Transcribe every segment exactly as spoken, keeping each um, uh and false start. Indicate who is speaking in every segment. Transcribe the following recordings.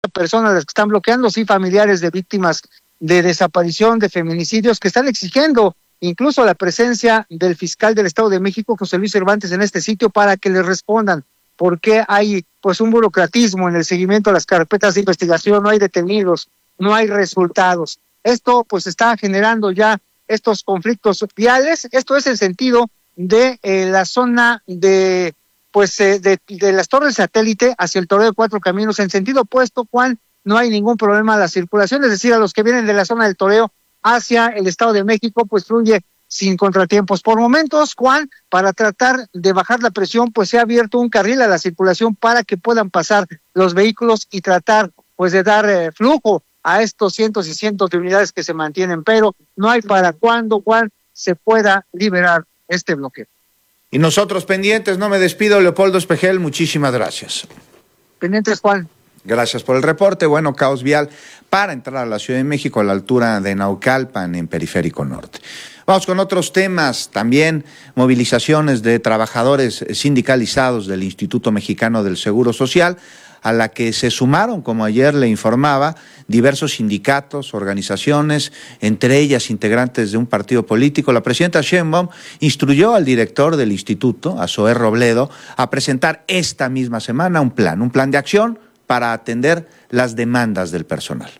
Speaker 1: personas las que están bloqueando, sí, familiares de víctimas de desaparición, de feminicidios, que están exigiendo incluso la presencia del fiscal del Estado de México, José Luis Cervantes, en este sitio para que les respondan por qué hay pues un burocratismo en el seguimiento a las carpetas de investigación, no hay detenidos, no hay resultados. Esto pues está generando ya estos conflictos viales. Esto es el sentido de eh, la zona de pues eh, de, de las Torres Satélite hacia el Toreo de Cuatro Caminos, en sentido opuesto, Juan, no hay ningún problema a la circulación, es decir, a los que vienen de la zona del Toreo hacia el Estado de México, pues fluye sin contratiempos. Por momentos, Juan, para tratar de bajar la presión, pues se ha abierto un carril a la circulación para que puedan pasar los vehículos y tratar pues de dar eh, flujo a estos cientos y cientos de unidades que se mantienen, pero no hay para cuándo, Juan, se pueda liberar este bloqueo.
Speaker 2: Y nosotros pendientes, no me despido, Leopoldo Espejel, muchísimas gracias.
Speaker 1: Pendientes, Juan.
Speaker 2: Gracias por el reporte. Bueno, caos vial para entrar a la Ciudad de México a la altura de Naucalpan, en Periférico Norte. Vamos con otros temas, también movilizaciones de trabajadores sindicalizados del Instituto Mexicano del Seguro Social, a la que se sumaron, como ayer le informaba, diversos sindicatos, organizaciones, entre ellas integrantes de un partido político. La presidenta Sheinbaum instruyó al director del instituto, a Zoé Robledo, a presentar esta misma semana un plan, un plan de acción para atender las demandas del personal.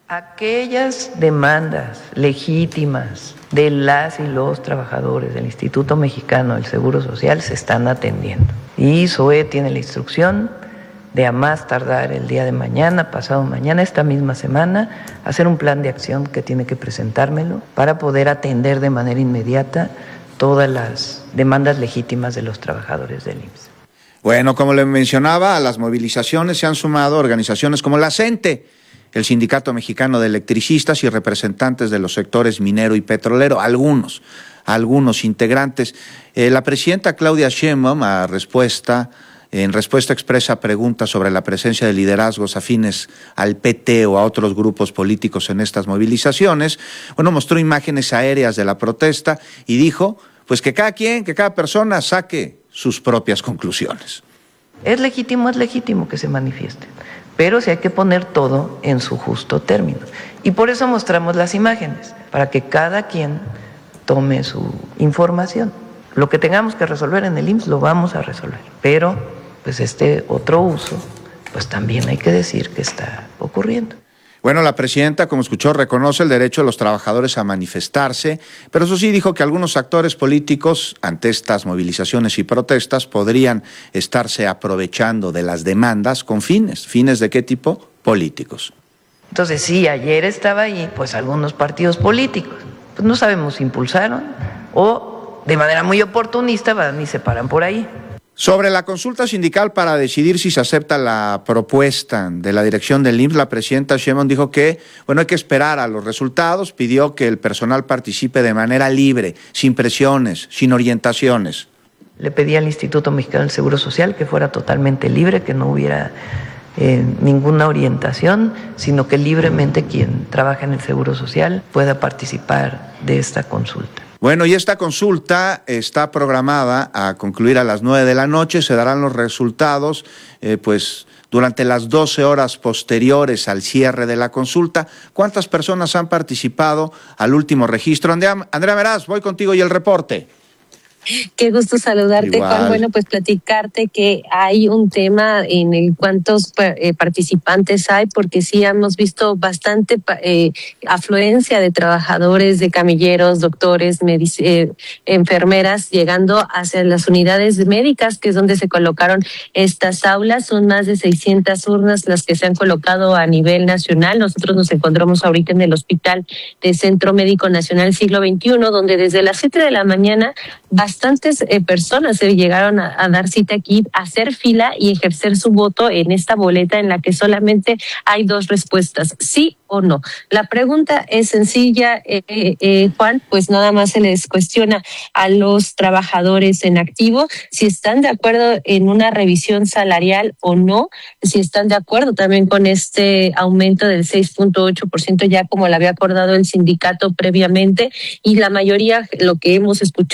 Speaker 3: Aquellas demandas legítimas de las y los trabajadores del Instituto Mexicano del Seguro Social se están atendiendo. Y Zoé tiene la instrucción de a más tardar el día de mañana, pasado mañana, esta misma semana, hacer un plan de acción que tiene que presentármelo para poder atender de manera inmediata todas las demandas legítimas de los trabajadores del I M S S.
Speaker 2: Bueno, como le mencionaba, a las movilizaciones se han sumado organizaciones como la CENTE, el Sindicato Mexicano de Electricistas y representantes de los sectores minero y petrolero, algunos, algunos integrantes. Eh, la presidenta Claudia Sheinbaum, a respuesta... En respuesta expresa a preguntas sobre la presencia de liderazgos afines al P T o a otros grupos políticos en estas movilizaciones, bueno, mostró imágenes aéreas de la protesta y dijo, pues que cada quien, que cada persona saque sus propias conclusiones.
Speaker 3: Es legítimo, es legítimo que se manifiesten, pero sí hay que poner todo en su justo término. Y por eso mostramos las imágenes, para que cada quien tome su información. Lo que tengamos que resolver en el I M S S lo vamos a resolver, pero pues este otro uso, pues también hay que decir que está ocurriendo.
Speaker 2: Bueno, la presidenta, como escuchó, reconoce el derecho de los trabajadores a manifestarse, pero eso sí dijo que algunos actores políticos ante estas movilizaciones y protestas podrían estarse aprovechando de las demandas con fines. ¿Fines de qué tipo? Políticos.
Speaker 3: Entonces, sí, ayer estaba ahí, pues algunos partidos políticos, pues no sabemos si impulsaron o de manera muy oportunista van y se paran por ahí.
Speaker 2: Sobre la consulta sindical para decidir si se acepta la propuesta de la dirección del I M S S, la presidenta Sheinbaum dijo que, bueno, hay que esperar a los resultados, pidió que el personal participe de manera libre, sin presiones, sin orientaciones.
Speaker 3: Le pedí al Instituto Mexicano del Seguro Social que fuera totalmente libre, que no hubiera eh, ninguna orientación, sino que libremente quien trabaja en el Seguro Social pueda participar de esta consulta.
Speaker 2: Bueno, y esta consulta está programada a concluir a las nueve de la noche, se darán los resultados eh, pues durante las doce horas posteriores al cierre de la consulta. ¿Cuántas personas han participado al último registro? Andrea, Andrea Meraz, voy contigo y el reporte.
Speaker 4: Qué gusto saludarte,
Speaker 2: Igual.
Speaker 4: Juan. Bueno, pues platicarte que hay un tema en el cuántos eh, participantes hay, porque sí hemos visto bastante eh, afluencia de trabajadores, de camilleros, doctores, medic- eh, enfermeras, llegando hacia las unidades médicas, que es donde se colocaron estas aulas. Son más de seiscientas urnas las que se han colocado a nivel nacional. Nosotros nos encontramos ahorita en el Hospital de Centro Médico Nacional Siglo veintiuno, donde desde las siete de la mañana bastantes eh, personas se llegaron a, a dar cita aquí, a hacer fila y ejercer su voto en esta boleta en la que solamente hay dos respuestas, sí o no. La pregunta es sencilla, eh, eh, Juan, pues nada más se les cuestiona a los trabajadores en activo si están de acuerdo en una revisión salarial o no, si están de acuerdo también con este aumento del seis punto ocho por ciento ya como lo había acordado el sindicato previamente, y la mayoría, lo que hemos escuchado y lo que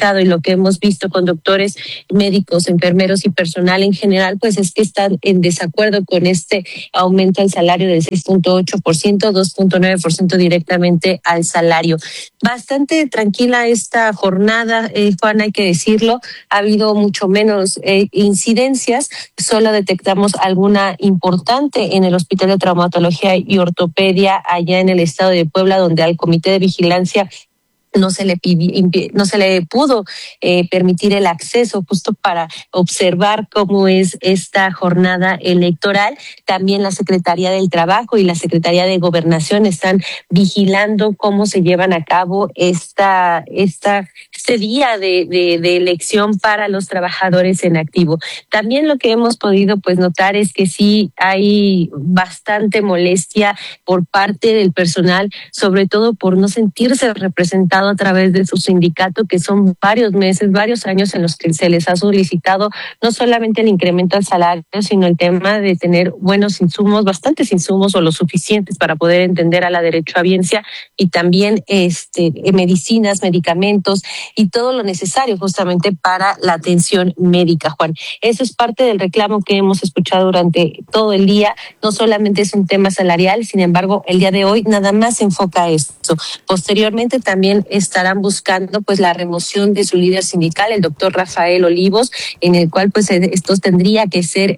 Speaker 4: que hemos visto con doctores, médicos, enfermeros y personal en general, pues es que están en desacuerdo con este aumento al salario del seis punto ocho por ciento, dos punto nueve por ciento directamente al salario. Bastante tranquila esta jornada, eh, Juan, hay que decirlo. Ha habido mucho menos eh, incidencias. Solo detectamos alguna importante en el Hospital de Traumatología y Ortopedia allá en el estado de Puebla, donde al Comité de Vigilancia no se le pidió, no se le pudo eh, permitir el acceso justo para observar cómo es esta jornada electoral. También la Secretaría del Trabajo y la Secretaría de Gobernación están vigilando cómo se llevan a cabo esta, esta, este día de, de, de elección para los trabajadores en activo. También lo que hemos podido pues notar es que sí hay bastante molestia por parte del personal, sobre todo por no sentirse representado a través de su sindicato, que son varios meses, varios años en los que se les ha solicitado no solamente el incremento al salario, sino el tema de tener buenos insumos, bastantes insumos o los suficientes para poder entender a la derechohabiencia, y también este medicinas, medicamentos y todo lo necesario justamente para la atención médica, Juan. Eso es parte del reclamo que hemos escuchado durante todo el día. No solamente es un tema salarial, sin embargo, el día de hoy nada más se enfoca a esto. Posteriormente también estarán buscando pues la remoción de su líder sindical, el doctor Rafael Olivos, en el cual pues esto tendría que ser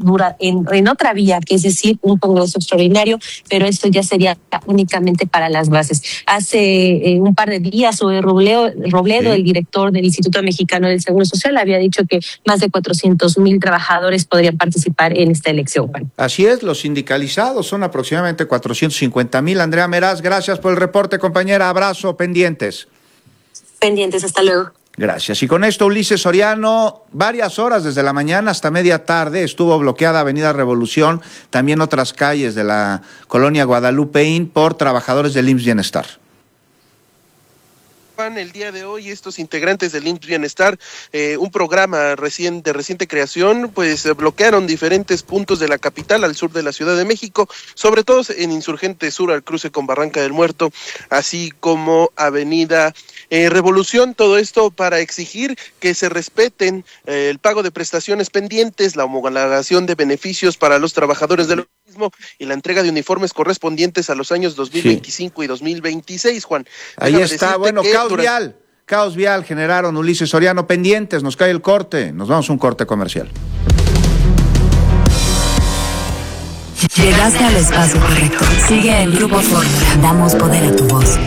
Speaker 4: en, en otra vía, que es decir, un congreso extraordinario, pero esto ya sería únicamente para las bases. Hace eh, un par de días, Zoe Robledo, Robledo sí. el director del Instituto Mexicano del Seguro Social, había dicho que más de cuatrocientos mil trabajadores podrían participar en esta elección, Juan.
Speaker 2: Así es, los sindicalizados son aproximadamente cuatrocientos cincuenta mil. Andrea Meraz, gracias por el reporte, compañera. Abrazo, pendientes.
Speaker 4: Pendientes, hasta luego.
Speaker 2: Gracias. Y con esto, Ulises Soriano, varias horas desde la mañana hasta media tarde estuvo bloqueada Avenida Revolución, también otras calles de la colonia Guadalupeín por trabajadores del I M S S Bienestar.
Speaker 5: El día de hoy estos integrantes del I M S S Bienestar, eh, un programa recién, de reciente creación, pues eh, bloquearon diferentes puntos de la capital al sur de la Ciudad de México, sobre todo en Insurgente Sur al cruce con Barranca del Muerto, así como Avenida eh, Revolución, todo esto para exigir que se respeten eh, el pago de prestaciones pendientes, la homologación de beneficios para los trabajadores del organismo y la entrega de uniformes correspondientes a los años dos mil veinticinco sí. y dos mil veintiséis, Juan.
Speaker 2: Ahí Déjame está, bueno, caos durante... vial, caos vial generaron, Ulises Soriano, pendientes, nos cae el corte, nos vamos a un corte comercial.
Speaker 6: Llegaste al espacio correcto, sigue el Grupo Fórmula, damos poder a tu voz.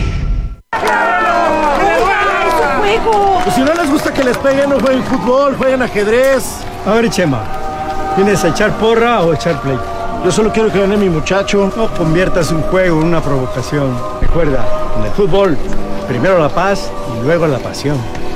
Speaker 7: Pues si no les gusta que les peguen, no jueguen fútbol, jueguen ajedrez.
Speaker 8: A ver, Chema, ¿vienes a echar porra o echar play?
Speaker 7: Yo solo quiero que gane mi muchacho.
Speaker 8: No conviertas un juego en una provocación. Recuerda, en el fútbol, primero la paz y luego la pasión.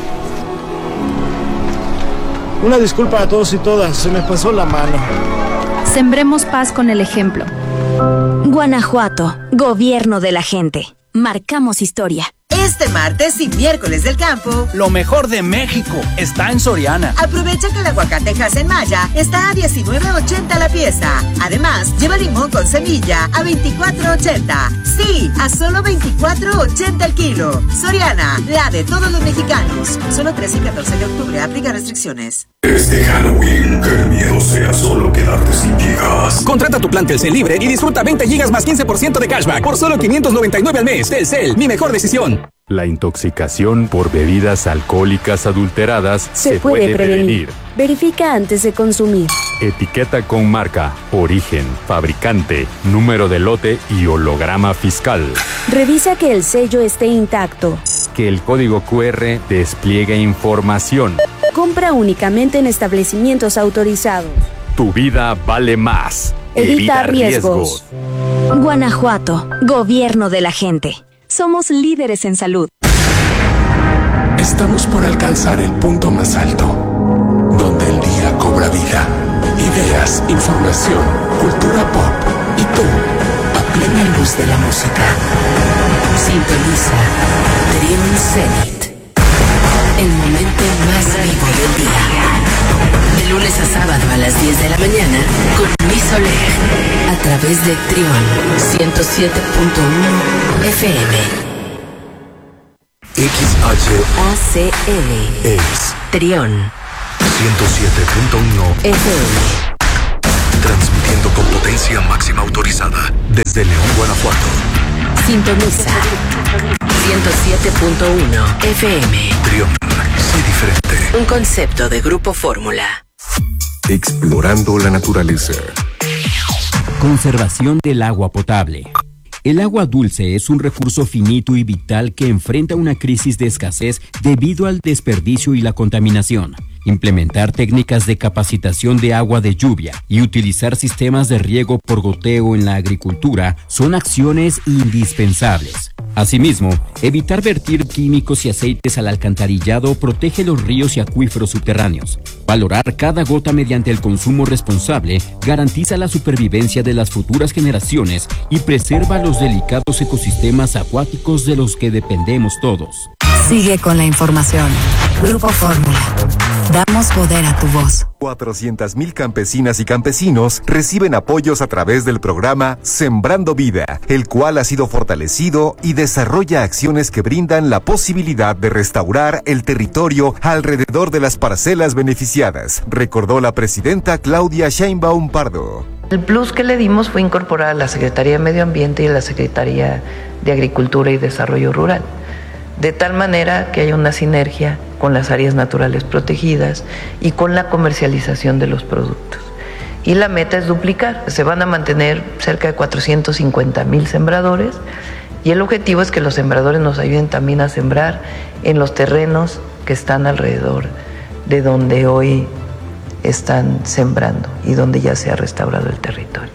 Speaker 7: Una disculpa a todos y todas, se me pasó la mano.
Speaker 9: Sembremos paz con el ejemplo.
Speaker 6: Guanajuato, gobierno de la gente. Marcamos historia.
Speaker 10: Este martes y miércoles del campo,
Speaker 11: lo mejor de México está en Soriana.
Speaker 10: Aprovecha que el aguacatejas en Maya está a diecinueve ochenta la pieza. Además, lleva limón con semilla a veinticuatro ochenta. Sí, a solo veinticuatro ochenta el kilo. Soriana, la de todos los mexicanos. Solo trece y catorce de octubre, aplica restricciones.
Speaker 12: Este Halloween, que el miedo sea solo quedarte sin gigas.
Speaker 11: Contrata tu plan Telcel libre y disfruta veinte gigas más quince por ciento de cashback por solo quinientos noventa y nueve al mes. Telcel, mi mejor decisión.
Speaker 13: La intoxicación por bebidas alcohólicas adulteradas
Speaker 14: se, se puede, puede prevenir. prevenir. Verifica antes de consumir.
Speaker 13: Etiqueta con marca, origen, fabricante, número de lote y holograma fiscal.
Speaker 14: Revisa que el sello esté intacto.
Speaker 13: Que el código cu erre despliegue información.
Speaker 14: Compra únicamente en establecimientos autorizados.
Speaker 13: Tu vida vale más.
Speaker 14: Evita, Evita riesgos.
Speaker 6: riesgos. Guanajuato, gobierno de la gente. Somos líderes en salud.
Speaker 12: Estamos por alcanzar el punto más alto, donde el día cobra vida. Ideas, información, cultura pop y tú, a plena luz de la música.
Speaker 6: Sintoniza Dream Zenith. El momento más vivo del día. De lunes a sábado a las diez de la mañana con Luis Oleg. A través de Trión ciento siete punto uno F M.
Speaker 15: X H
Speaker 6: A C L
Speaker 15: es
Speaker 6: Trión
Speaker 15: ciento siete punto uno
Speaker 6: F M.
Speaker 15: Transmitiendo con potencia máxima autorizada desde León, Guanajuato.
Speaker 6: Sintoniza ciento siete punto uno F M.
Speaker 15: Trión, sé diferente.
Speaker 6: Un concepto de Grupo Fórmula.
Speaker 15: Explorando la naturaleza.
Speaker 16: Conservación del agua potable. El agua dulce es un recurso finito y vital que enfrenta una crisis de escasez debido al desperdicio y la contaminación. Implementar técnicas de capacitación de agua de lluvia y utilizar sistemas de riego por goteo en la agricultura son acciones indispensables. Asimismo, evitar vertir químicos y aceites al alcantarillado protege los ríos y acuíferos subterráneos. Valorar cada gota mediante el consumo responsable garantiza la supervivencia de las futuras generaciones y preserva los delicados ecosistemas acuáticos de los que dependemos todos.
Speaker 17: Sigue con la información. Grupo Fórmula. Damos poder a tu voz.
Speaker 18: cuatrocientas mil campesinas y campesinos reciben apoyos a través del programa Sembrando Vida, el cual ha sido fortalecido y desarrolla acciones que brindan la posibilidad de restaurar el territorio alrededor de las parcelas beneficiadas, recordó la presidenta Claudia Sheinbaum Pardo.
Speaker 3: El plus que le dimos fue incorporar a la Secretaría de Medio Ambiente y a la Secretaría de Agricultura y Desarrollo Rural, de tal manera que haya una sinergia con las áreas naturales protegidas y con la comercialización de los productos. Y la meta es duplicar, se van a mantener cerca de cuatrocientos cincuenta mil sembradores y el objetivo es que los sembradores nos ayuden también a sembrar en los terrenos que están alrededor de donde hoy están sembrando y donde ya se ha restaurado el territorio.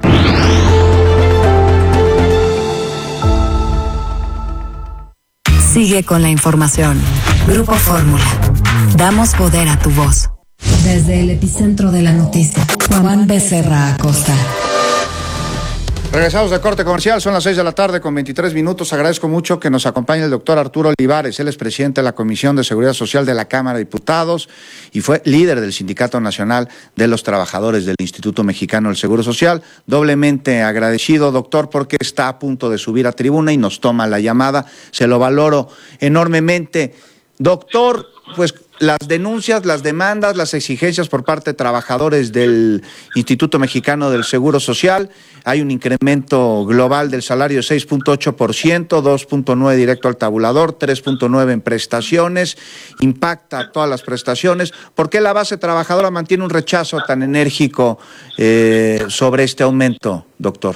Speaker 17: Sigue con la información. Grupo Fórmula. Damos poder a tu voz. Desde el epicentro de la noticia, Juan Becerra Acosta.
Speaker 2: Regresamos de corte comercial, son las seis de la tarde con veintitrés minutos. Agradezco mucho que nos acompañe el doctor Arturo Olivares. Él es presidente de la Comisión de Seguridad Social de la Cámara de Diputados y fue líder del Sindicato Nacional de los Trabajadores del Instituto Mexicano del Seguro Social. Doblemente agradecido, doctor, porque está a punto de subir a tribuna y nos toma la llamada. Se lo valoro enormemente. Doctor, pues las denuncias, las demandas, las exigencias por parte de trabajadores del Instituto Mexicano del Seguro Social. Hay un incremento global del salario de seis punto ocho por ciento, dos punto nueve por ciento directo al tabulador, tres punto nueve por ciento en prestaciones, impacta a todas las prestaciones. ¿Por qué la base trabajadora mantiene un rechazo tan enérgico eh, sobre este aumento, doctor?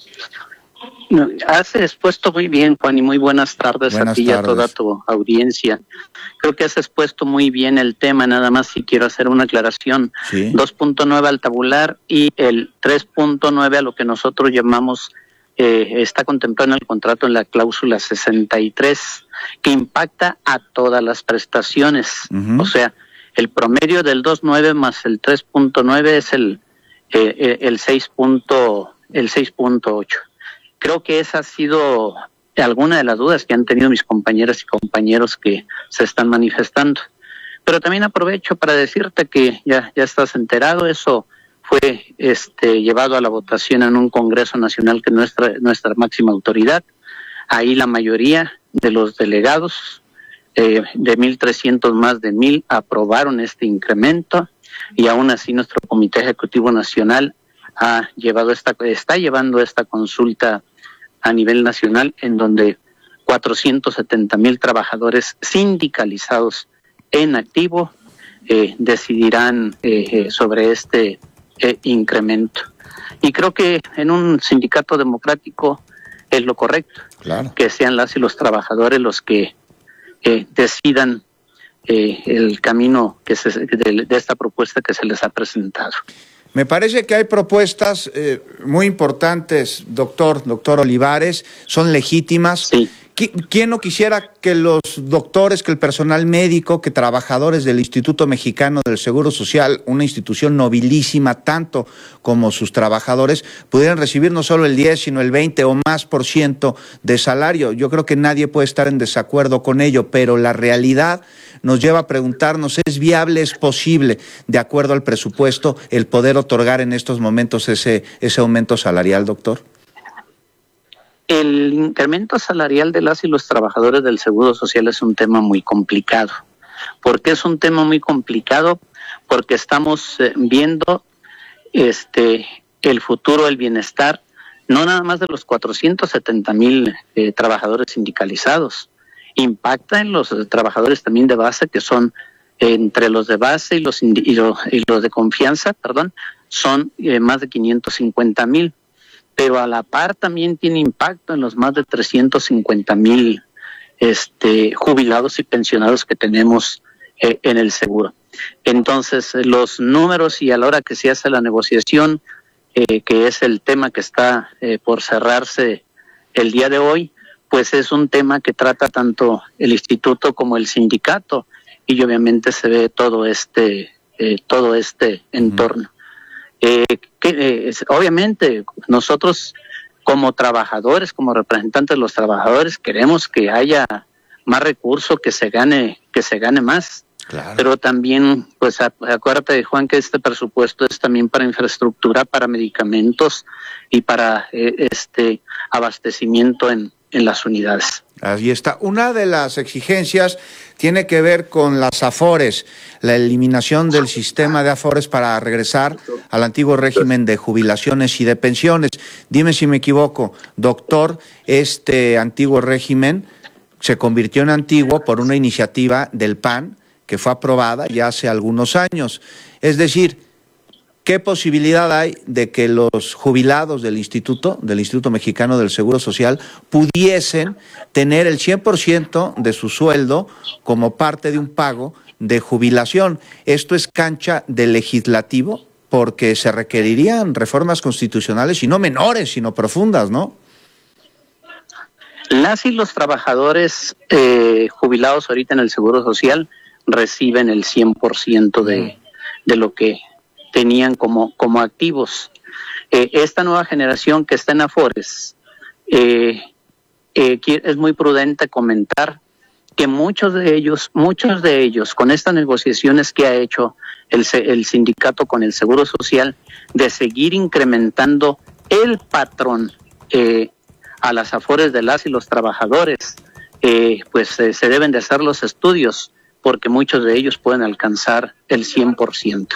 Speaker 19: Has expuesto muy bien, Juan, y muy buenas tardes buenas a ti tardes. Y a toda tu audiencia. Creo que has expuesto muy bien el tema, nada más si quiero hacer una aclaración. Sí. dos punto nueve al tabular y el tres punto nueve a lo que nosotros llamamos, eh, está contemplado en el contrato en la cláusula sesenta y tres, que impacta a todas las prestaciones. Uh-huh. O sea, el promedio del dos punto nueve más el tres punto nueve es el, eh, el seis punto ocho. Creo que esa ha sido alguna de las dudas que han tenido mis compañeras y compañeros que se están manifestando. Pero también aprovecho para decirte que ya, ya estás enterado, eso fue este, llevado a la votación en un Congreso Nacional que es nuestra, nuestra máxima autoridad. Ahí la mayoría de los delegados, eh, de mil trescientos más de mil, aprobaron este incremento y aún así nuestro Comité Ejecutivo Nacional ha llevado esta, está llevando esta consulta a nivel nacional, en donde cuatrocientos setenta mil trabajadores sindicalizados en activo eh, decidirán eh, sobre este eh, incremento. Y creo que en un sindicato democrático es lo correcto, claro, que sean las y los trabajadores los que eh, decidan eh, el camino que se, de, de esta propuesta que se les ha presentado.
Speaker 2: Me parece que hay propuestas eh, muy importantes, doctor, doctor Olivares, son legítimas.
Speaker 19: Sí.
Speaker 2: ¿Quién no quisiera que los doctores, que el personal médico, que trabajadores del Instituto Mexicano del Seguro Social, una institución nobilísima tanto como sus trabajadores, pudieran recibir no solo el diez, sino el veinte o más por ciento de salario? Yo creo que nadie puede estar en desacuerdo con ello, pero la realidad nos lleva a preguntarnos, ¿es viable, es posible, de acuerdo al presupuesto, el poder otorgar en estos momentos ese, ese aumento salarial, doctor?
Speaker 19: el incremento salarial de las y los trabajadores del Seguro Social es un tema muy complicado. ¿Por qué es un tema muy complicado? Porque estamos eh, viendo este el futuro, el bienestar, no nada más de los cuatrocientos setenta mil eh, trabajadores sindicalizados, impacta en los eh, trabajadores también de base, que son eh, entre los de base y los, indi- y, lo, y los de confianza, perdón, son eh, más de quinientos cincuenta mil, pero a la par también tiene impacto en los más de trescientos cincuenta mil este, jubilados y pensionados que tenemos eh, en el seguro. Entonces, eh, los números y a la hora que se hace la negociación, eh, que es el tema que está eh, por cerrarse el día de hoy, pues es un tema que trata tanto el instituto como el sindicato, y obviamente se ve todo este eh, todo este entorno. Eh, que, eh, es, obviamente nosotros como trabajadores, como representantes de los trabajadores, queremos que haya más recursos, que se gane que se gane más. Claro. Pero también, pues acuérdate, Juan, que este presupuesto es también para infraestructura, para medicamentos y para eh, este abastecimiento en, en las unidades.
Speaker 2: Ahí está. Una de las exigencias tiene que ver con las AFORES, la eliminación del sistema de AFORES para regresar al antiguo régimen de jubilaciones y de pensiones. Dime si me equivoco, doctor, este antiguo régimen se convirtió en antiguo por una iniciativa del P A N que fue aprobada ya hace algunos años. Es decir, ¿qué posibilidad hay de que los jubilados del Instituto, del Instituto Mexicano del Seguro Social, pudiesen tener el cien por ciento de su sueldo como parte de un pago de jubilación? Esto es cancha del legislativo, porque se requerirían reformas constitucionales, y no menores, sino profundas, ¿no?
Speaker 19: Las y los trabajadores eh, jubilados ahorita en el Seguro Social reciben el cien por ciento de, de lo que tenían como, como activos. Eh, esta nueva generación que está en AFORES, eh, eh, es muy prudente comentar que muchos de ellos, muchos de ellos, con estas negociaciones que ha hecho el, el sindicato con el Seguro Social, de seguir incrementando el patrón eh, a las AFORES de las y los trabajadores, eh, pues eh, se deben de hacer los estudios, porque muchos de ellos pueden alcanzar el cien por ciento.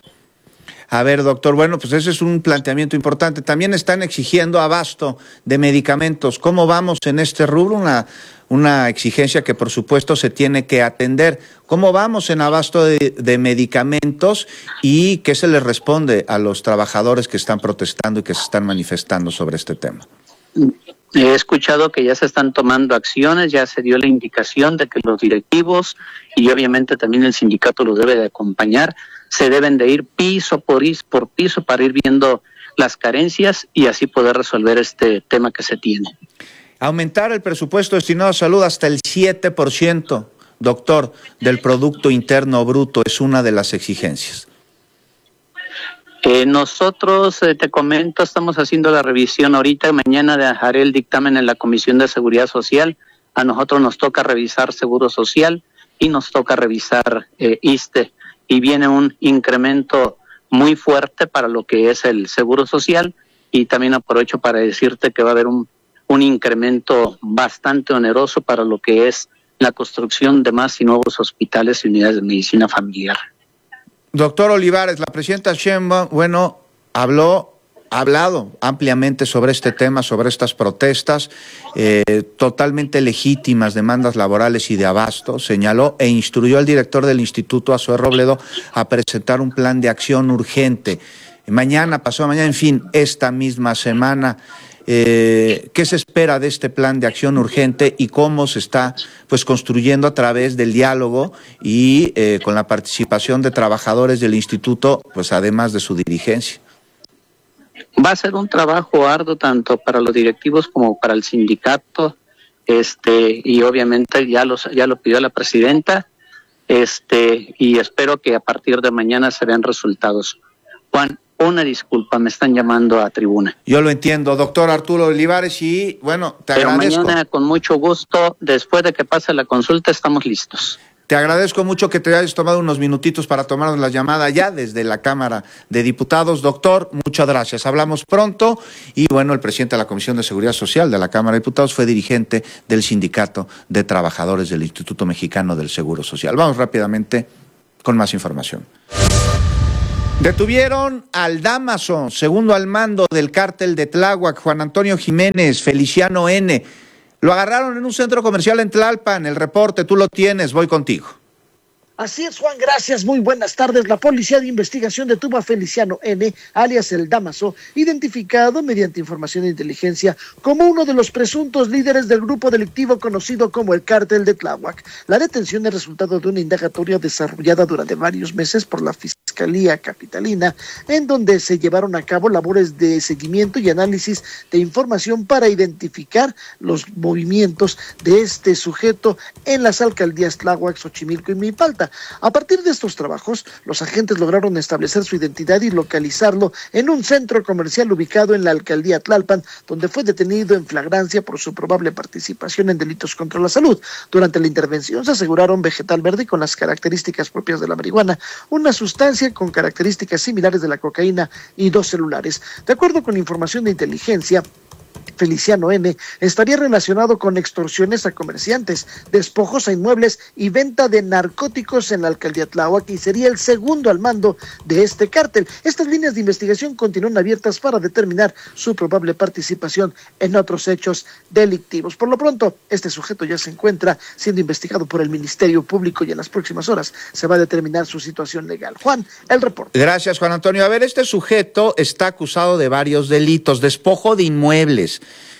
Speaker 2: A ver, doctor, bueno, pues ese es un planteamiento importante. También están exigiendo abasto de medicamentos. ¿Cómo vamos en este rubro? Una, una exigencia que, por supuesto, se tiene que atender. ¿Cómo vamos en abasto de, de medicamentos y qué se les responde a los trabajadores que están protestando y que se están manifestando sobre este tema?
Speaker 19: He escuchado que ya se están tomando acciones, ya se dio la indicación de que los directivos y obviamente también el sindicato los debe de acompañar, se deben de ir piso por, por piso para ir viendo las carencias y así poder resolver este tema que se tiene.
Speaker 2: Aumentar el presupuesto destinado a salud hasta el siete por ciento, doctor, del Producto Interno Bruto es una de las exigencias.
Speaker 19: Eh, nosotros, eh, te comento, estamos haciendo la revisión ahorita, mañana haré el dictamen en la Comisión de Seguridad Social. A nosotros nos toca revisar Seguro Social y nos toca revisar eh, ISSSTE, y viene un incremento muy fuerte para lo que es el Seguro Social, y también aprovecho para decirte que va a haber un, un incremento bastante oneroso para lo que es la construcción de más y nuevos hospitales y unidades de medicina familiar.
Speaker 2: Doctor Olivares, la presidenta Sheinbaum, bueno, habló, ha hablado ampliamente sobre este tema, sobre estas protestas, eh, totalmente legítimas demandas laborales y de abasto. Señaló e instruyó al director del instituto, Azué Robledo, a presentar un plan de acción urgente. Mañana, pasado mañana, en fin, esta misma semana. Eh, ¿Qué se espera de este plan de acción urgente y cómo se está pues construyendo a través del diálogo y eh, con la participación de trabajadores del instituto, pues además de su dirigencia?
Speaker 19: Va a ser un trabajo arduo tanto para los directivos como para el sindicato, este y obviamente ya los ya lo pidió la presidenta, este y espero que a partir de mañana se vean resultados. Juan, una disculpa, me están llamando a tribuna.
Speaker 2: Yo lo entiendo, doctor Arturo Olivares, y bueno, te
Speaker 19: Pero
Speaker 2: agradezco.
Speaker 19: Mañana, con mucho gusto, después de que pase la consulta, estamos listos.
Speaker 2: Te agradezco mucho que te hayas tomado unos minutitos para tomarnos la llamada ya desde la Cámara de Diputados. Doctor, muchas gracias. Hablamos pronto. Y bueno, el presidente de la Comisión de Seguridad Social de la Cámara de Diputados fue dirigente del Sindicato de Trabajadores del Instituto Mexicano del Seguro Social. Vamos rápidamente con más información. Detuvieron al Dámaso, segundo al mando del cártel de Tláhuac, Juan Antonio Jiménez, Feliciano N. Lo agarraron en un centro comercial en Tlalpan. El reporte, tú lo tienes, voy contigo.
Speaker 20: Así es, Juan, gracias, muy buenas tardes. La Policía de Investigación detuvo a Feliciano N., alias El Dámaso, identificado mediante información de inteligencia como uno de los presuntos líderes del grupo delictivo conocido como el Cártel de Tláhuac. La detención es resultado de una indagatoria desarrollada durante varios meses por la Fiscalía Capitalina, en donde se llevaron a cabo labores de seguimiento y análisis de información para identificar los movimientos de este sujeto en las alcaldías Tláhuac, Xochimilco y Milpalta. A partir de estos trabajos, los agentes lograron establecer su identidad y localizarlo en un centro comercial ubicado en la alcaldía Tlalpan, donde fue detenido en flagrancia por su probable participación en delitos contra la salud. Durante la intervención se aseguraron vegetal verde con las características propias de la marihuana, una sustancia con características similares de la cocaína y dos celulares. De acuerdo con información de inteligencia, Feliciano N. estaría relacionado con extorsiones a comerciantes, despojos a inmuebles y venta de narcóticos en la alcaldía Tláhuac, y sería el segundo al mando de este cártel. Estas líneas de investigación continúan abiertas para determinar su probable participación en otros hechos delictivos. Por lo pronto, este sujeto ya se encuentra siendo investigado por el Ministerio Público y en las próximas horas se va a determinar su situación legal. Juan, el reporte.
Speaker 2: Gracias, Juan Antonio. A ver, este sujeto está acusado de varios delitos: despojo de inmuebles,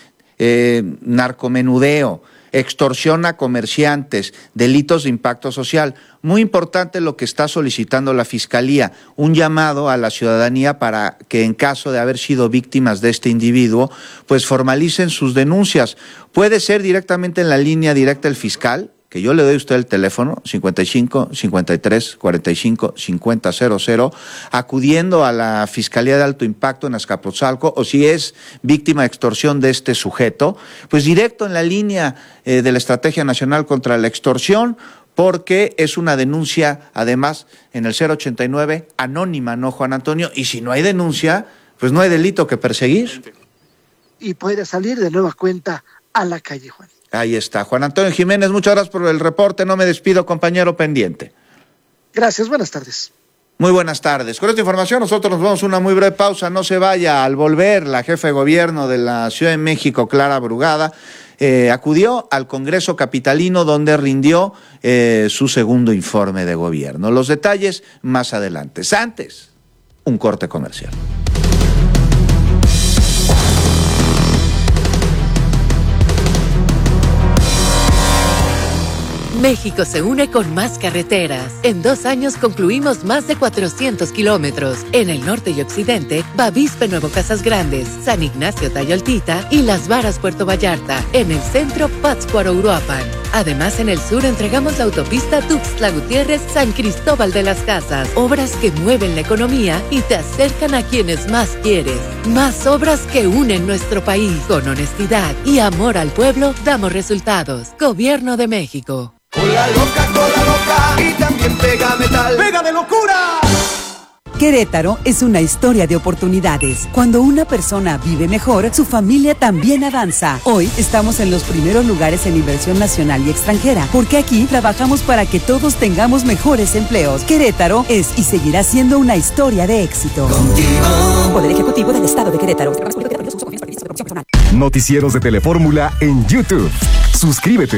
Speaker 2: Eh, narcomenudeo, extorsión a comerciantes, delitos de impacto social. Muy importante lo que está solicitando la Fiscalía, un llamado a la ciudadanía para que en caso de haber sido víctimas de este individuo, pues formalicen sus denuncias. Puede ser directamente en la línea directa del fiscal, que yo le doy a usted el teléfono, cincuenta y cinco, cincuenta y tres, cuarenta y cinco, cincuenta, cero cero, acudiendo a la Fiscalía de Alto Impacto en Azcapotzalco, o si es víctima de extorsión de este sujeto, pues directo en la línea eh, de la Estrategia Nacional contra la Extorsión, porque es una denuncia, además, en el cero ochenta y nueve, anónima, ¿no, Juan Antonio? Y si no hay denuncia, pues no hay delito que perseguir.
Speaker 20: Y puede salir de nueva cuenta a la calle, Juan.
Speaker 2: Ahí está. Juan Antonio Jiménez, muchas gracias por el reporte. No me despido, compañero, pendiente.
Speaker 20: Gracias, buenas tardes.
Speaker 2: Muy buenas tardes. Con esta información nosotros nos vamos a una muy breve pausa. No se vaya. Al volver, la jefa de gobierno de la Ciudad de México, Clara Brugada, eh, acudió al Congreso Capitalino, donde rindió eh, su segundo informe de gobierno. Los detalles más adelante. Antes, un corte comercial.
Speaker 21: México se une con más carreteras. En dos años concluimos más de cuatrocientos kilómetros. En el norte y occidente, Bavispe Nuevo Casas Grandes, San Ignacio Tayoltita y Las Varas Puerto Vallarta. En el centro, Pátzcuaro Uruapan. Además, en el sur entregamos la autopista Tuxtla Gutiérrez San Cristóbal de las Casas. Obras que mueven la economía y te acercan a quienes más quieres. Más obras que unen nuestro país. Con honestidad y amor al pueblo, damos resultados. Gobierno de México.
Speaker 22: Cola loca, cola loca y también pega metal. ¡Pega de locura!
Speaker 23: Querétaro es una historia de oportunidades. Cuando una persona vive mejor, su familia también avanza. Hoy estamos en los primeros lugares en inversión nacional y extranjera, porque aquí trabajamos para que todos tengamos mejores empleos. Querétaro es y seguirá siendo una historia de éxito. Contigo. Poder Ejecutivo del Estado de Querétaro.
Speaker 18: Noticieros de Telefórmula en YouTube. Suscríbete.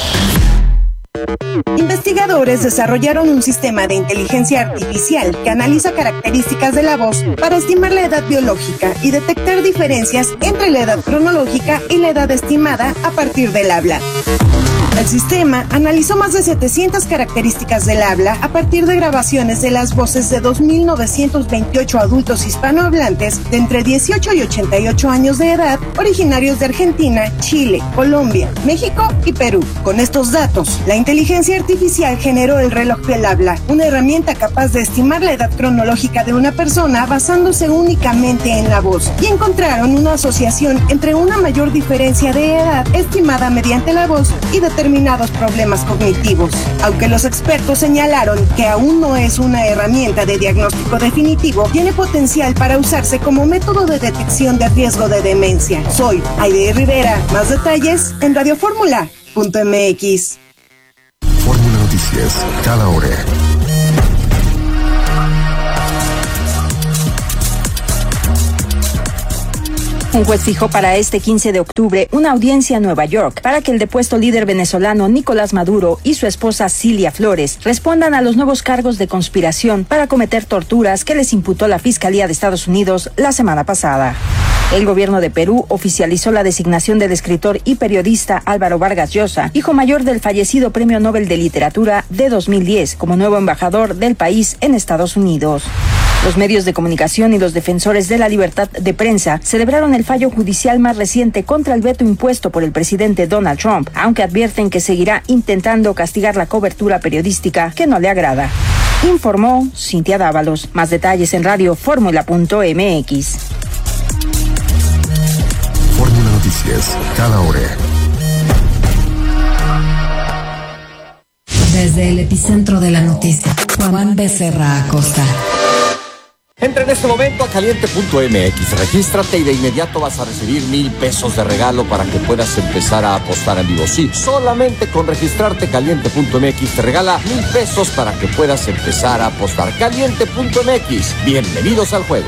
Speaker 24: Investigadores desarrollaron un sistema de inteligencia artificial que analiza características de la voz para estimar la edad biológica y detectar diferencias entre la edad cronológica y la edad estimada a partir del habla. El sistema analizó más de setecientas características del habla a partir de grabaciones de las voces de dos mil novecientos veintiocho adultos hispanohablantes de entre dieciocho y ochenta y ocho años de edad, originarios de Argentina, Chile, Colombia, México y Perú. Con estos datos, la inteligencia artificial generó el reloj del habla, una herramienta capaz de estimar la edad cronológica de una persona basándose únicamente en la voz, y encontraron una asociación entre una mayor diferencia de edad estimada mediante la voz y determinación determinados problemas cognitivos. Aunque los expertos señalaron que aún no es una herramienta de diagnóstico definitivo, tiene potencial para usarse como método de detección de riesgo de demencia. Soy Aide Rivera. Más detalles en radio fórmula punto m x.
Speaker 15: Fórmula Noticias, cada hora.
Speaker 1: Un juez fijó para este quince de octubre una audiencia en Nueva York para que el depuesto líder venezolano Nicolás Maduro y su esposa Cilia Flores respondan a los nuevos cargos de conspiración para cometer torturas que les imputó la Fiscalía de Estados Unidos la semana pasada. El gobierno de Perú oficializó la designación del escritor y periodista Álvaro Vargas Llosa, hijo mayor del fallecido Premio Nobel de Literatura de dos mil diez, como nuevo embajador del país en Estados Unidos. Los medios de comunicación y los defensores de la libertad de prensa celebraron el fallo judicial más reciente contra el veto impuesto por el presidente Donald Trump, aunque advierten que seguirá intentando castigar la cobertura periodística que no le agrada. Informó Cintia Dávalos. Más detalles en radio fórmula punto m x.
Speaker 15: Fórmula Noticias, cada hora.
Speaker 17: Desde el epicentro de la noticia, Juan Becerra Acosta.
Speaker 4: Entra en este momento a caliente punto m x, regístrate y de inmediato vas a recibir mil pesos de regalo para que puedas empezar a apostar en vivo. Sí, solamente con registrarte caliente punto m x te regala mil pesos para que puedas empezar a apostar. caliente punto m x, bienvenidos al juego.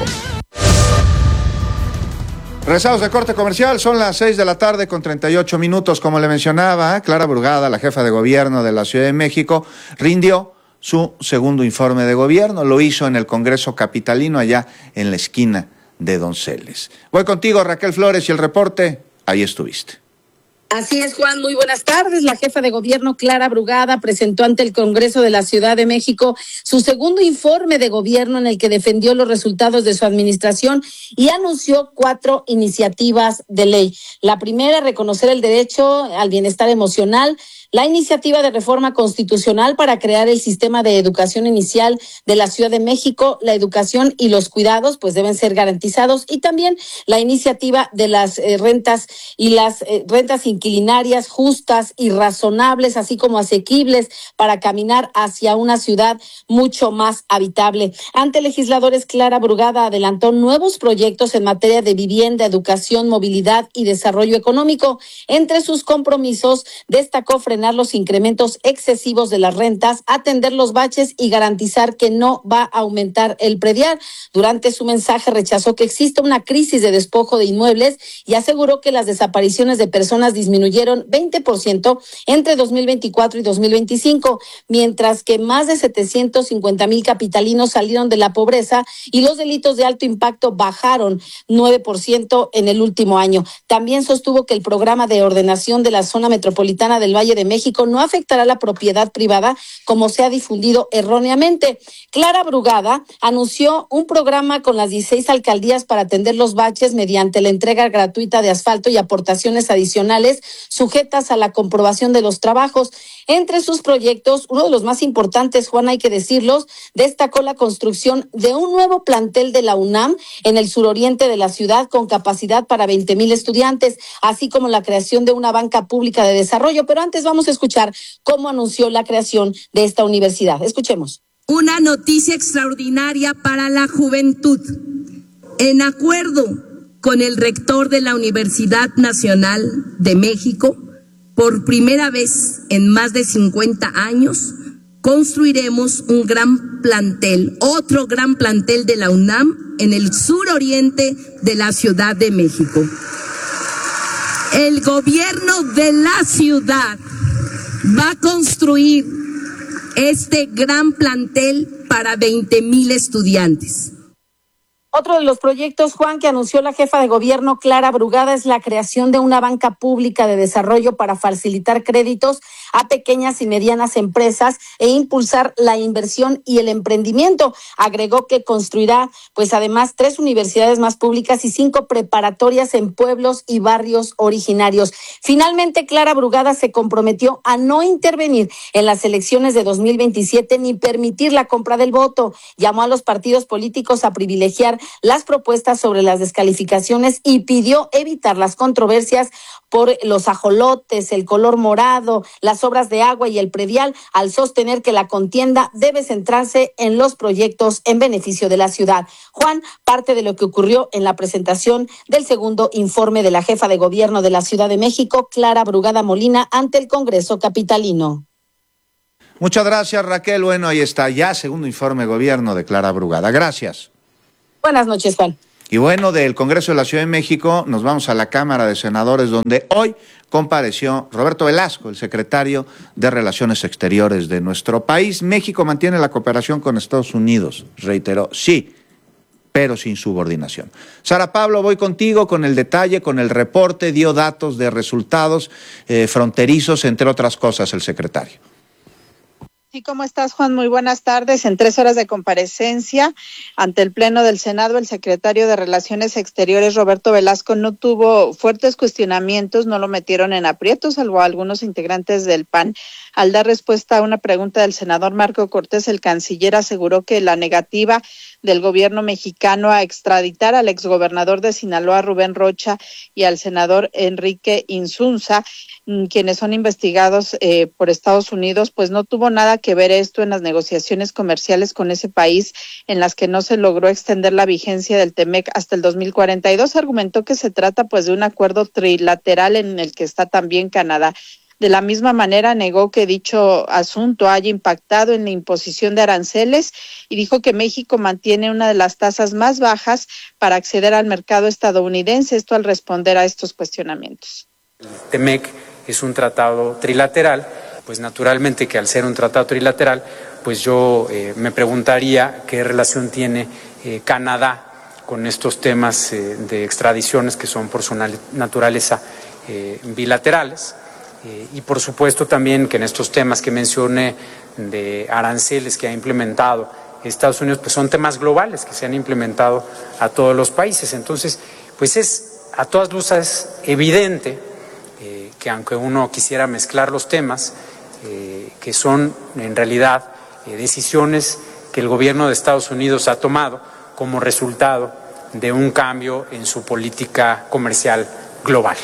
Speaker 2: Regresamos de corte comercial, son las seis de la tarde con treinta y ocho minutos. Como le mencionaba, Clara Brugada, la jefa de gobierno de la Ciudad de México, rindió su segundo informe de gobierno. Lo hizo en el Congreso Capitalino, allá en la esquina de Donceles. Voy contigo, Raquel Flores, y el reporte, ahí estuviste.
Speaker 5: Así es, Juan, muy buenas tardes. La jefa de gobierno, Clara Brugada, presentó ante el Congreso de la Ciudad de México su segundo informe de gobierno en el que defendió los resultados de su administración y anunció cuatro iniciativas de ley. La primera, reconocer el derecho al bienestar emocional. La iniciativa de reforma constitucional para crear el sistema de educación inicial de la Ciudad de México, la educación y los cuidados pues deben ser garantizados, y también la iniciativa de las eh, rentas y las eh, rentas inquilinarias justas y razonables, así como asequibles, para caminar hacia una ciudad mucho más habitable. Ante legisladores, Clara Brugada adelantó nuevos proyectos en materia de vivienda, educación, movilidad y desarrollo económico. Entre sus compromisos destacó frenar los incrementos excesivos de las rentas, atender los baches y garantizar que no va a aumentar el predial. Durante su mensaje rechazó que exista una crisis de despojo de inmuebles y aseguró que las desapariciones de personas disminuyeron veinte por ciento entre dos mil veinticuatro y dos mil veinticinco, mientras que más de setecientos cincuenta mil capitalinos salieron de la pobreza y los delitos de alto impacto bajaron nueve por ciento en el último año. También sostuvo que el programa de ordenación de la zona metropolitana del Valle de México no afectará la propiedad privada como se ha difundido erróneamente. Clara Brugada anunció un programa con las dieciséis alcaldías para atender los baches mediante la entrega gratuita de asfalto y aportaciones adicionales sujetas a la comprobación de los trabajos. Entre sus proyectos, uno de los más importantes, Juan, hay que decirlos, destacó la construcción de un nuevo plantel de la UNAM en el suroriente de la ciudad con capacidad para veinte mil estudiantes, así como la creación de una banca pública de desarrollo. Pero antes vamos a escuchar cómo anunció la creación de esta universidad. Escuchemos.
Speaker 8: Una noticia extraordinaria para la juventud. En acuerdo con el rector de la Universidad Nacional de México, por primera vez en más de cincuenta años, construiremos un gran plantel, otro gran plantel de la UNAM en el suroriente de la Ciudad de México. El gobierno de la ciudad va a construir este gran plantel para veinte mil estudiantes.
Speaker 5: Otro de los proyectos, Juan, que anunció la jefa de gobierno Clara Brugada es la creación de una banca pública de desarrollo para facilitar créditos a pequeñas y medianas empresas e impulsar la inversión y el emprendimiento. Agregó que construirá, pues además, tres universidades más públicas y cinco preparatorias en pueblos y barrios originarios. Finalmente, Clara Brugada se comprometió a no intervenir en las elecciones de dos mil veintisiete ni permitir la compra del voto. Llamó a los partidos políticos a privilegiar las propuestas sobre las descalificaciones y pidió evitar las controversias por los ajolotes, el color morado, las obras de agua y el predial, al sostener que la contienda debe centrarse en los proyectos en beneficio de la ciudad. Juan, parte de lo que ocurrió en la presentación del segundo informe de la jefa de gobierno de la Ciudad de México, Clara Brugada Molina, ante el Congreso capitalino.
Speaker 2: Muchas gracias, Raquel. Bueno, ahí está ya, segundo informe de gobierno de Clara Brugada. Gracias.
Speaker 5: Buenas noches, Juan.
Speaker 2: Y bueno, del Congreso de la Ciudad de México nos vamos a la Cámara de Senadores, donde hoy compareció Roberto Velasco, el secretario de Relaciones Exteriores de nuestro país. México mantiene la cooperación con Estados Unidos, reiteró, sí, pero sin subordinación. Sara Pablo, voy contigo con el detalle, con el reporte, dio datos de resultados eh, fronterizos, entre otras cosas, el secretario.
Speaker 7: Sí, ¿cómo estás, Juan? Muy buenas tardes. En tres horas de comparecencia ante el Pleno del Senado, el secretario de Relaciones Exteriores, Roberto Velasco, no tuvo fuertes cuestionamientos, no lo metieron en aprietos, salvo a algunos integrantes del P A N. Al dar respuesta a una pregunta del senador Marco Cortés, el canciller aseguró que la negativa del gobierno mexicano a extraditar al exgobernador de Sinaloa, Rubén Rocha, y al senador Enrique Insunza, quienes son investigados eh, por Estados Unidos, pues no tuvo nada que ver esto en las negociaciones comerciales con ese país, en las que no se logró extender la vigencia del T M E C hasta el dos mil cuarenta y dos. Argumentó que se trata pues de un acuerdo trilateral en el que está también Canadá. De la misma manera, negó que dicho asunto haya impactado en la imposición de aranceles y dijo que México mantiene una de las tasas más bajas para acceder al mercado estadounidense, esto al responder a estos cuestionamientos.
Speaker 9: El T M E C es un tratado trilateral, pues naturalmente que al ser un tratado trilateral, pues yo eh, me preguntaría qué relación tiene eh, Canadá con estos temas eh, de extradiciones que son por su naturaleza eh, bilaterales. Eh, y por supuesto también que en estos temas que mencioné de aranceles que ha implementado Estados Unidos, pues son temas globales que se han implementado a todos los países. Entonces, pues es a todas luces evidente eh, que aunque uno quisiera mezclar los temas, eh, que son en realidad eh, decisiones que el gobierno de Estados Unidos ha tomado como resultado de un cambio en su política comercial global.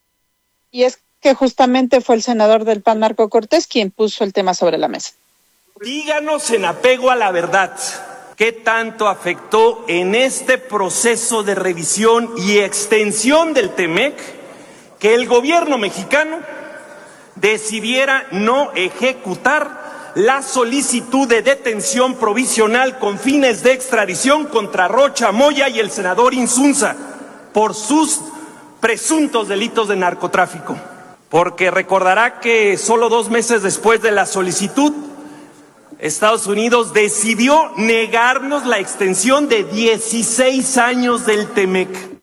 Speaker 7: Y es que justamente fue el senador del P A N, Marco Cortés, quien puso el tema sobre la mesa.
Speaker 10: Díganos en apego a la verdad, ¿qué tanto afectó en este proceso de revisión y extensión del T M E C que el gobierno mexicano decidiera no ejecutar la solicitud de detención provisional con fines de extradición contra Rocha Moya y el senador Insunza por sus presuntos delitos de narcotráfico? Porque recordará que solo dos meses después de la solicitud, Estados Unidos decidió negarnos la extensión de dieciséis años del T M E C.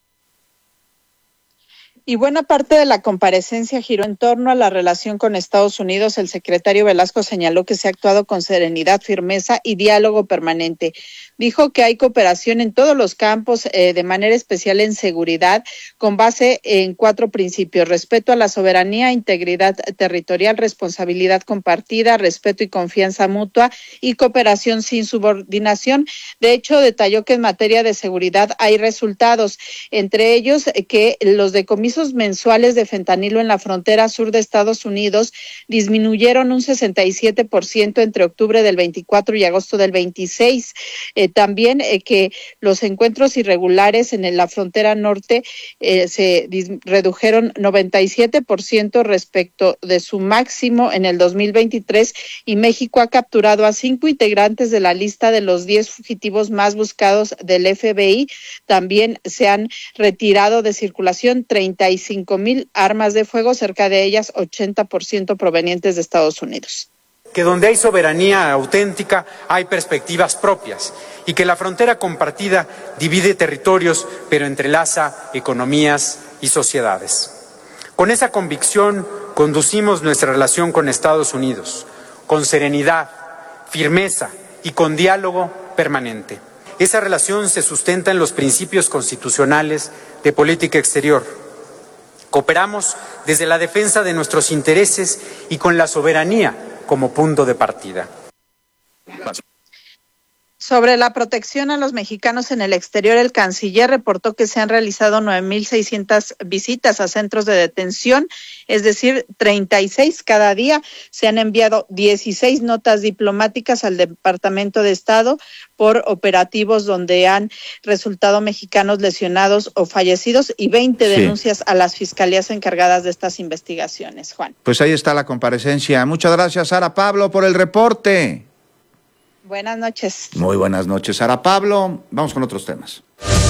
Speaker 7: Y buena parte de la comparecencia giró en torno a la relación con Estados Unidos. El secretario Velasco señaló que se ha actuado con serenidad, firmeza y diálogo permanente. Dijo que hay cooperación en todos los campos, eh, de manera especial en seguridad, con base en cuatro principios: respeto a la soberanía, integridad territorial, responsabilidad compartida, respeto y confianza mutua y cooperación sin subordinación. De hecho, detalló que en materia de seguridad hay resultados, entre ellos eh, que los decomisos mensuales de fentanilo en la frontera sur de Estados Unidos disminuyeron un sesenta y siete por ciento entre octubre del veinticuatro y agosto del veintiséis. Eh, también eh, que los encuentros irregulares en la frontera norte eh, se dis- redujeron noventa y siete por ciento respecto de su máximo en el dos mil veintitrés, y México ha capturado a cinco integrantes de la lista de los diez fugitivos más buscados del F B I. También se han retirado de circulación treinta y cinco mil armas de fuego, cerca de ellas ochenta por ciento provenientes de Estados Unidos.
Speaker 9: Que donde hay soberanía auténtica hay perspectivas propias y que la frontera compartida divide territorios pero entrelaza economías y sociedades. Con esa convicción conducimos nuestra relación con Estados Unidos, con serenidad, firmeza y con diálogo permanente. Esa relación se sustenta en los principios constitucionales de política exterior. Cooperamos desde la defensa de nuestros intereses y con la soberanía como punto de partida.
Speaker 7: Sobre la protección a los mexicanos en el exterior, el canciller reportó que se han realizado nueve mil seiscientas visitas a centros de detención, es decir, treinta y seis cada día. Se han enviado dieciséis notas diplomáticas al Departamento de Estado por operativos donde han resultado mexicanos lesionados o fallecidos y veinte sí. denuncias a las fiscalías encargadas de estas investigaciones. Juan.
Speaker 2: Pues ahí está la comparecencia. Muchas gracias, Sara Pablo, por el reporte.
Speaker 7: Buenas noches.
Speaker 2: Muy buenas noches, Sara Pablo. Vamos con otros temas.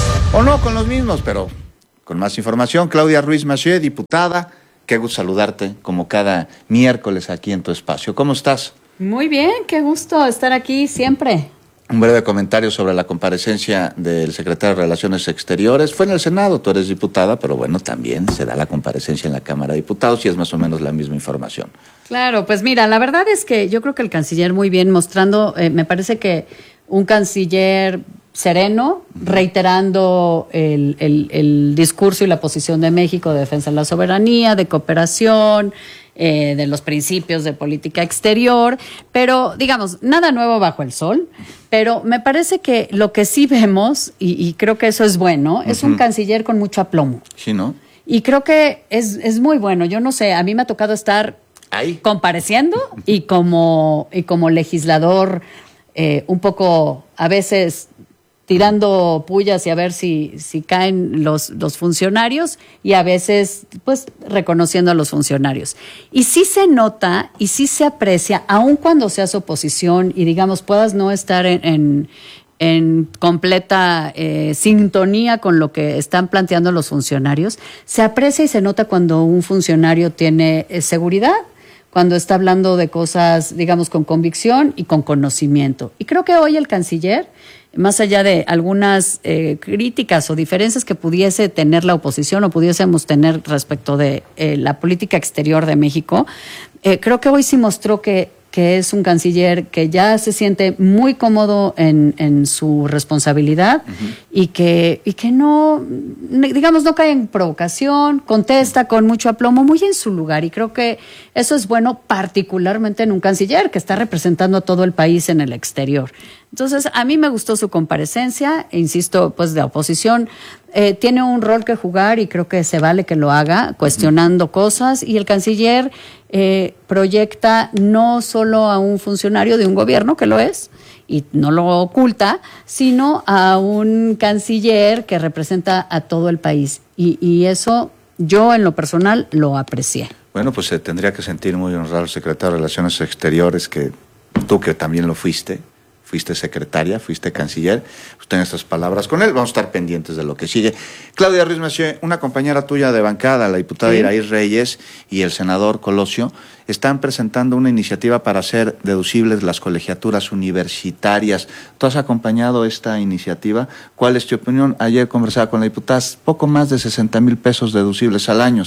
Speaker 2: O no con los mismos, pero con más información. Claudia Ruiz Massieu, diputada. Qué gusto saludarte, como cada miércoles aquí en tu espacio. ¿Cómo estás?
Speaker 11: Muy bien, qué gusto estar aquí siempre.
Speaker 2: Un breve comentario sobre la comparecencia del secretario de Relaciones Exteriores. Fue en el Senado, tú eres diputada, pero bueno, también se da la comparecencia en la Cámara de Diputados y es más o menos la misma información.
Speaker 11: Claro, pues mira, la verdad es que yo creo que el canciller muy bien mostrando, eh, me parece que un canciller sereno, reiterando el, el, el discurso y la posición de México de defensa de la soberanía, de cooperación, eh, de los principios de política exterior, pero digamos, nada nuevo bajo el sol, pero me parece que lo que sí vemos, y, y creo que eso es bueno, uh-huh. es un canciller con mucho aplomo.
Speaker 2: Sí, ¿no?
Speaker 11: Y creo que es, es muy bueno, yo no sé, a mí me ha tocado estar
Speaker 2: Ahí.
Speaker 11: compareciendo y como, y como legislador eh, un poco a veces tirando pullas y a ver si, si caen los, los funcionarios y a veces pues reconociendo a los funcionarios. Y sí se nota y sí se aprecia, aun cuando seas oposición y digamos puedas no estar en, en, en completa eh, sintonía con lo que están planteando los funcionarios, se aprecia y se nota cuando un funcionario tiene eh, seguridad, cuando está hablando de cosas, digamos, con convicción y con conocimiento. Y creo que hoy el canciller, más allá de algunas eh, críticas o diferencias que pudiese tener la oposición o pudiésemos tener respecto de eh, la política exterior de México, eh, creo que hoy sí mostró que que es un canciller que ya se siente muy cómodo en, en su responsabilidad uh-huh. y que y que no, digamos, no cae en provocación, contesta con mucho aplomo, muy en su lugar, y creo que eso es bueno particularmente en un canciller que está representando a todo el país en el exterior. Entonces, a mí me gustó su comparecencia, e insisto, pues de oposición, eh, tiene un rol que jugar y creo que se vale que lo haga, cuestionando uh-huh. cosas, y el canciller eh, proyecta no solo a un funcionario de un gobierno, que lo es, y no lo oculta, sino a un canciller que representa a todo el país. Y, y eso yo en lo personal lo aprecié.
Speaker 2: Bueno, pues se tendría que sentir muy honrado el secretario de Relaciones Exteriores, que tú que también lo fuiste, fuiste secretaria, fuiste canciller, usted en estas palabras con él, vamos a estar pendientes de lo que sigue. Claudia Ruiz Massieu, una compañera tuya de bancada, la diputada ¿Sí? Iraíz Reyes y el senador Colosio, están presentando una iniciativa para hacer deducibles las colegiaturas universitarias. ¿Tú has acompañado esta iniciativa? ¿Cuál es tu opinión? Ayer conversaba con la diputada, poco más de sesenta mil pesos deducibles al año.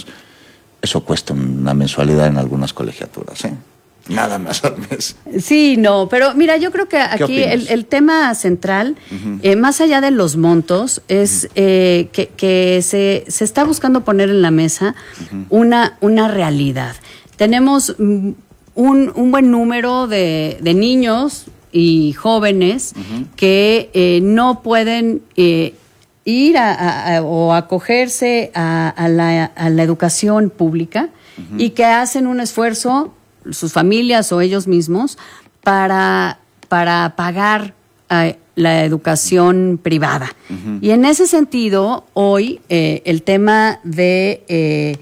Speaker 2: Eso cuesta una mensualidad en algunas colegiaturas, ¿eh? Nada más al mes.
Speaker 11: Sí, no, pero mira, yo creo que aquí el, el tema central, uh-huh. eh, más allá de los montos, es uh-huh. eh, que, que se, se está buscando poner en la mesa uh-huh. una, una realidad. Tenemos un, un buen número de, de niños y jóvenes uh-huh. que eh, no pueden eh, ir a, a, a, o acogerse a, a, la, a la educación pública uh-huh. y que hacen un esfuerzo, sus familias o ellos mismos, para, para pagar eh, la educación privada. Uh-huh. Y en ese sentido, hoy eh, el tema de eh,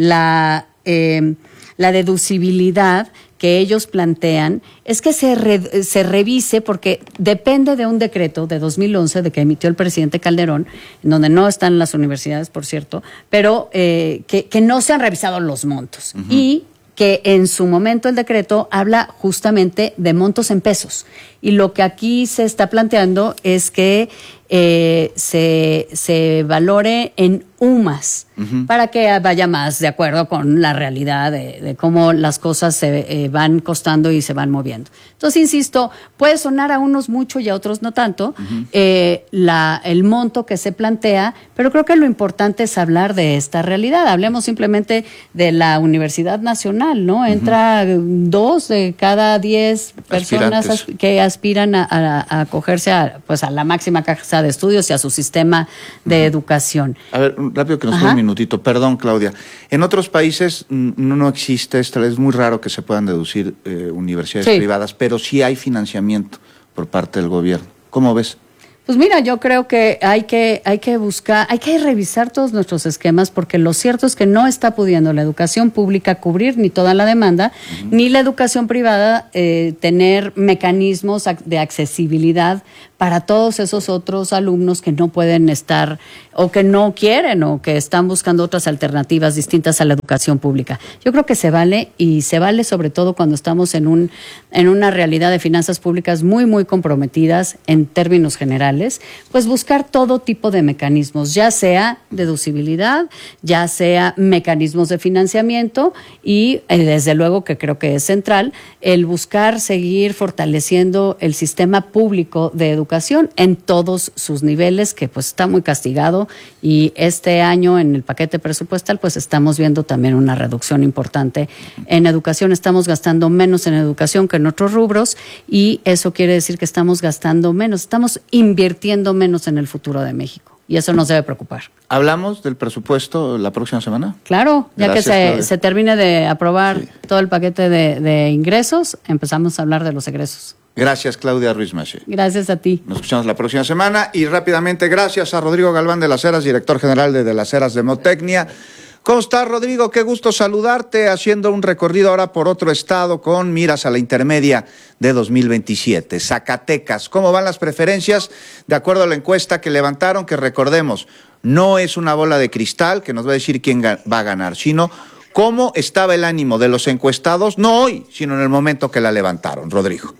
Speaker 11: la, eh, la deducibilidad que ellos plantean es que se, re, se revise, porque depende de un decreto de dos mil once de que emitió el presidente Calderón, en donde no están las universidades, por cierto, pero eh, que, que no se han revisado los montos. Uh-huh. Y que en su momento el decreto habla justamente de montos en pesos. Y lo que aquí se está planteando es que eh, se, se valore en UMAS, uh-huh. para que vaya más de acuerdo con la realidad de, de cómo las cosas se eh, van costando y se van moviendo. Entonces, insisto, puede sonar a unos mucho y a otros no tanto, uh-huh. eh, la, el monto que se plantea, pero creo que lo importante es hablar de esta realidad. Hablemos simplemente de la Universidad Nacional, ¿no? Entra uh-huh. dos de cada diez personas as, que aspiran a, a, a acogerse a, pues, a la máxima casa de estudios y a su sistema de uh-huh. educación.
Speaker 2: A ver, rápido que nos queda un minutito, perdón, Claudia. En otros países no, no existe esto, es muy raro que se puedan deducir eh, universidades sí. privadas, pero sí hay financiamiento por parte del gobierno. ¿Cómo ves?
Speaker 11: Pues mira, yo creo que hay que hay que buscar, hay que revisar todos nuestros esquemas, porque lo cierto es que no está pudiendo la educación pública cubrir ni toda la demanda, uh-huh. ni la educación privada eh, tener mecanismos de accesibilidad para todos esos otros alumnos que no pueden estar o que no quieren o que están buscando otras alternativas distintas a la educación pública. Yo creo que se vale, y se vale sobre todo cuando estamos en un en una realidad de finanzas públicas muy, muy comprometidas en términos generales, pues buscar todo tipo de mecanismos, ya sea deducibilidad, ya sea mecanismos de financiamiento y eh, desde luego que creo que es central el buscar seguir fortaleciendo el sistema público de educación en todos sus niveles, que pues está muy castigado, y este año en el paquete presupuestal pues estamos viendo también una reducción importante en educación. Estamos gastando menos en educación que en otros rubros, y eso quiere decir que estamos gastando menos, estamos invirtiendo menos en el futuro de México, y eso nos debe preocupar.
Speaker 2: ¿Hablamos del presupuesto la próxima semana?
Speaker 11: Claro, ya
Speaker 2: Gracias,
Speaker 11: que se,
Speaker 2: Claudia.
Speaker 11: se termine de aprobar sí. todo el paquete de, de ingresos, empezamos a hablar de los egresos.
Speaker 2: Gracias, Claudia Ruiz Massieu.
Speaker 11: Gracias a ti.
Speaker 2: Nos escuchamos la próxima semana, y rápidamente gracias a Rodrigo Galván de las Heras, director general de De las Heras Demotecnia. ¿Cómo estás, Rodrigo? Qué gusto saludarte, haciendo un recorrido ahora por otro estado con miras a la intermedia de dos mil veintisiete. Zacatecas, ¿cómo van las preferencias? De acuerdo a la encuesta que levantaron, que recordemos, no es una bola de cristal que nos va a decir quién va a ganar, sino cómo estaba el ánimo de los encuestados, no hoy, sino en el momento que la levantaron. Rodrigo.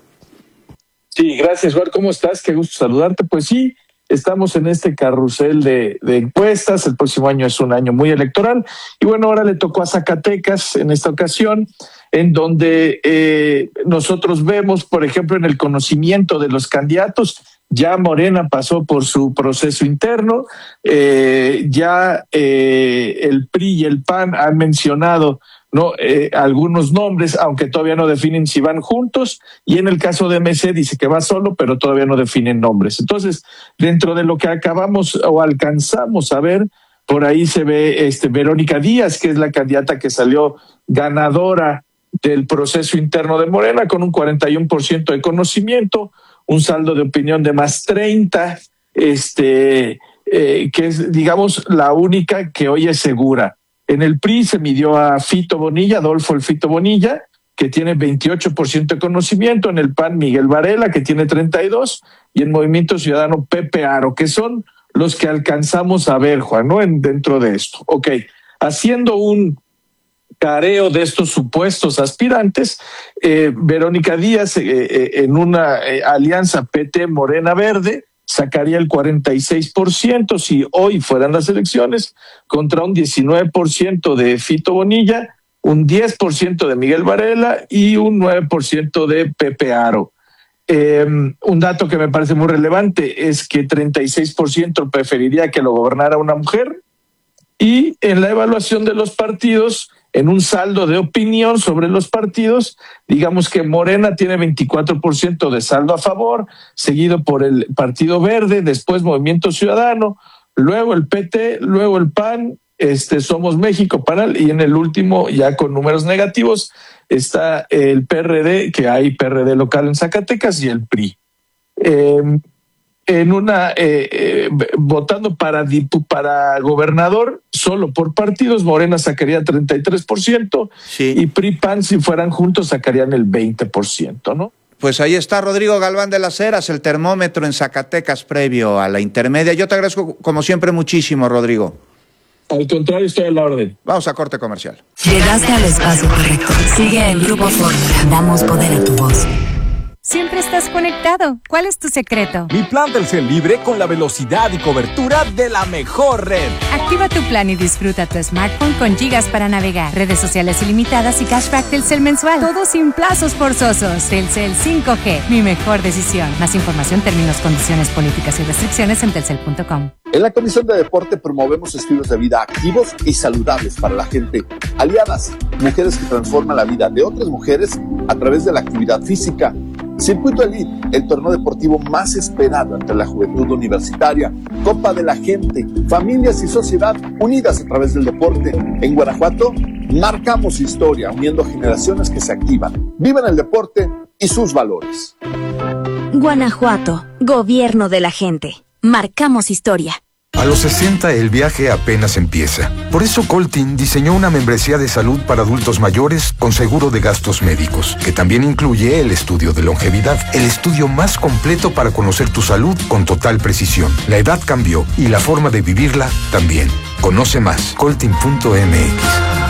Speaker 6: Sí, gracias, Juan. ¿Cómo estás? Qué gusto saludarte. Pues sí, estamos en este carrusel de, de encuestas. El próximo año es un año muy electoral. Y bueno, ahora le tocó a Zacatecas en esta ocasión, en donde eh, nosotros vemos, por ejemplo, en el conocimiento de los candidatos, ya Morena pasó por su proceso interno, eh, ya eh, el P R I y el P A N han mencionado no eh, algunos nombres, aunque todavía no definen si van juntos, y en el caso de M C dice que va solo, pero todavía no definen nombres. Entonces, dentro de lo que acabamos o alcanzamos a ver, por ahí se ve este Verónica Díaz, que es la candidata que salió ganadora del proceso interno de Morena, con un cuarenta y uno por ciento de conocimiento, un saldo de opinión de más treinta, este, eh, que es, digamos, la única que hoy es segura. En el P R I se midió a Fito Bonilla, Adolfo el Fito Bonilla, que tiene veintiocho por ciento de conocimiento, en el P A N Miguel Varela, que tiene treinta y dos, y en Movimiento Ciudadano Pepe Aro, que son los que alcanzamos a ver, Juan, ¿no? En, dentro de esto. Ok, haciendo un careo de estos supuestos aspirantes, eh, Verónica Díaz, eh, eh, en una eh, alianza P T Morena Verde, sacaría el cuarenta y seis por ciento si hoy fueran las elecciones, contra un diecinueve por ciento de Fito Bonilla, un diez por ciento de Miguel Varela y un nueve por ciento de Pepe Aro. Eh, un dato que me parece muy relevante es que treinta y seis por ciento preferiría que lo gobernara una mujer, y en la evaluación de los partidos, en un saldo de opinión sobre los partidos, digamos que Morena tiene veinticuatro por ciento de saldo a favor, seguido por el Partido Verde, después Movimiento Ciudadano, luego el P T, luego el P A N, este, Somos México, P A N, y en el último, ya con números negativos, está el P R D, que hay P R D local en Zacatecas, y el P R I. Eh, en una eh, eh, votando para para gobernador solo por partidos, Morena sacaría treinta y tres por ciento, sí. Y P R I P A N, si fueran juntos, sacarían el veinte por ciento, ¿no?
Speaker 2: Pues ahí está Rodrigo Galván de las Heras, el termómetro en Zacatecas previo a la intermedia. Yo te agradezco como siempre muchísimo, Rodrigo.
Speaker 6: Al contrario, estoy a la orden.
Speaker 2: Vamos a corte comercial.
Speaker 17: Llegaste al espacio correcto. Sigue el Grupo Fórmula. Damos poder a tu voz.
Speaker 12: Siempre estás conectado. ¿Cuál es tu secreto?
Speaker 13: Mi plan Telcel libre con la velocidad y cobertura de la mejor red.
Speaker 12: Activa tu plan y disfruta tu smartphone con gigas para navegar, redes sociales ilimitadas y cashback Telcel mensual. Todo sin plazos forzosos. Telcel cinco G, mi mejor decisión. Más información, términos, condiciones, políticas y restricciones en telcel punto com.
Speaker 14: En la Comisión de Deporte promovemos estilos de vida activos y saludables para la gente. Aliadas, mujeres que transforman la vida de otras mujeres a través de la actividad física. Circuito Elite, el torneo deportivo más esperado entre la juventud universitaria. Copa de la Gente, familias y sociedad unidas a través del deporte. En Guanajuato, marcamos historia, uniendo generaciones que se activan, viven el deporte y sus valores.
Speaker 16: Guanajuato, gobierno de la gente. Marcamos historia.
Speaker 25: A los sesenta el viaje apenas empieza. Por eso Coltin diseñó una membresía de salud para adultos mayores con seguro de gastos médicos, que también incluye el estudio de longevidad, el estudio más completo para conocer tu salud con total precisión. La edad cambió y la forma de vivirla también. Conoce más, coltin punto m x.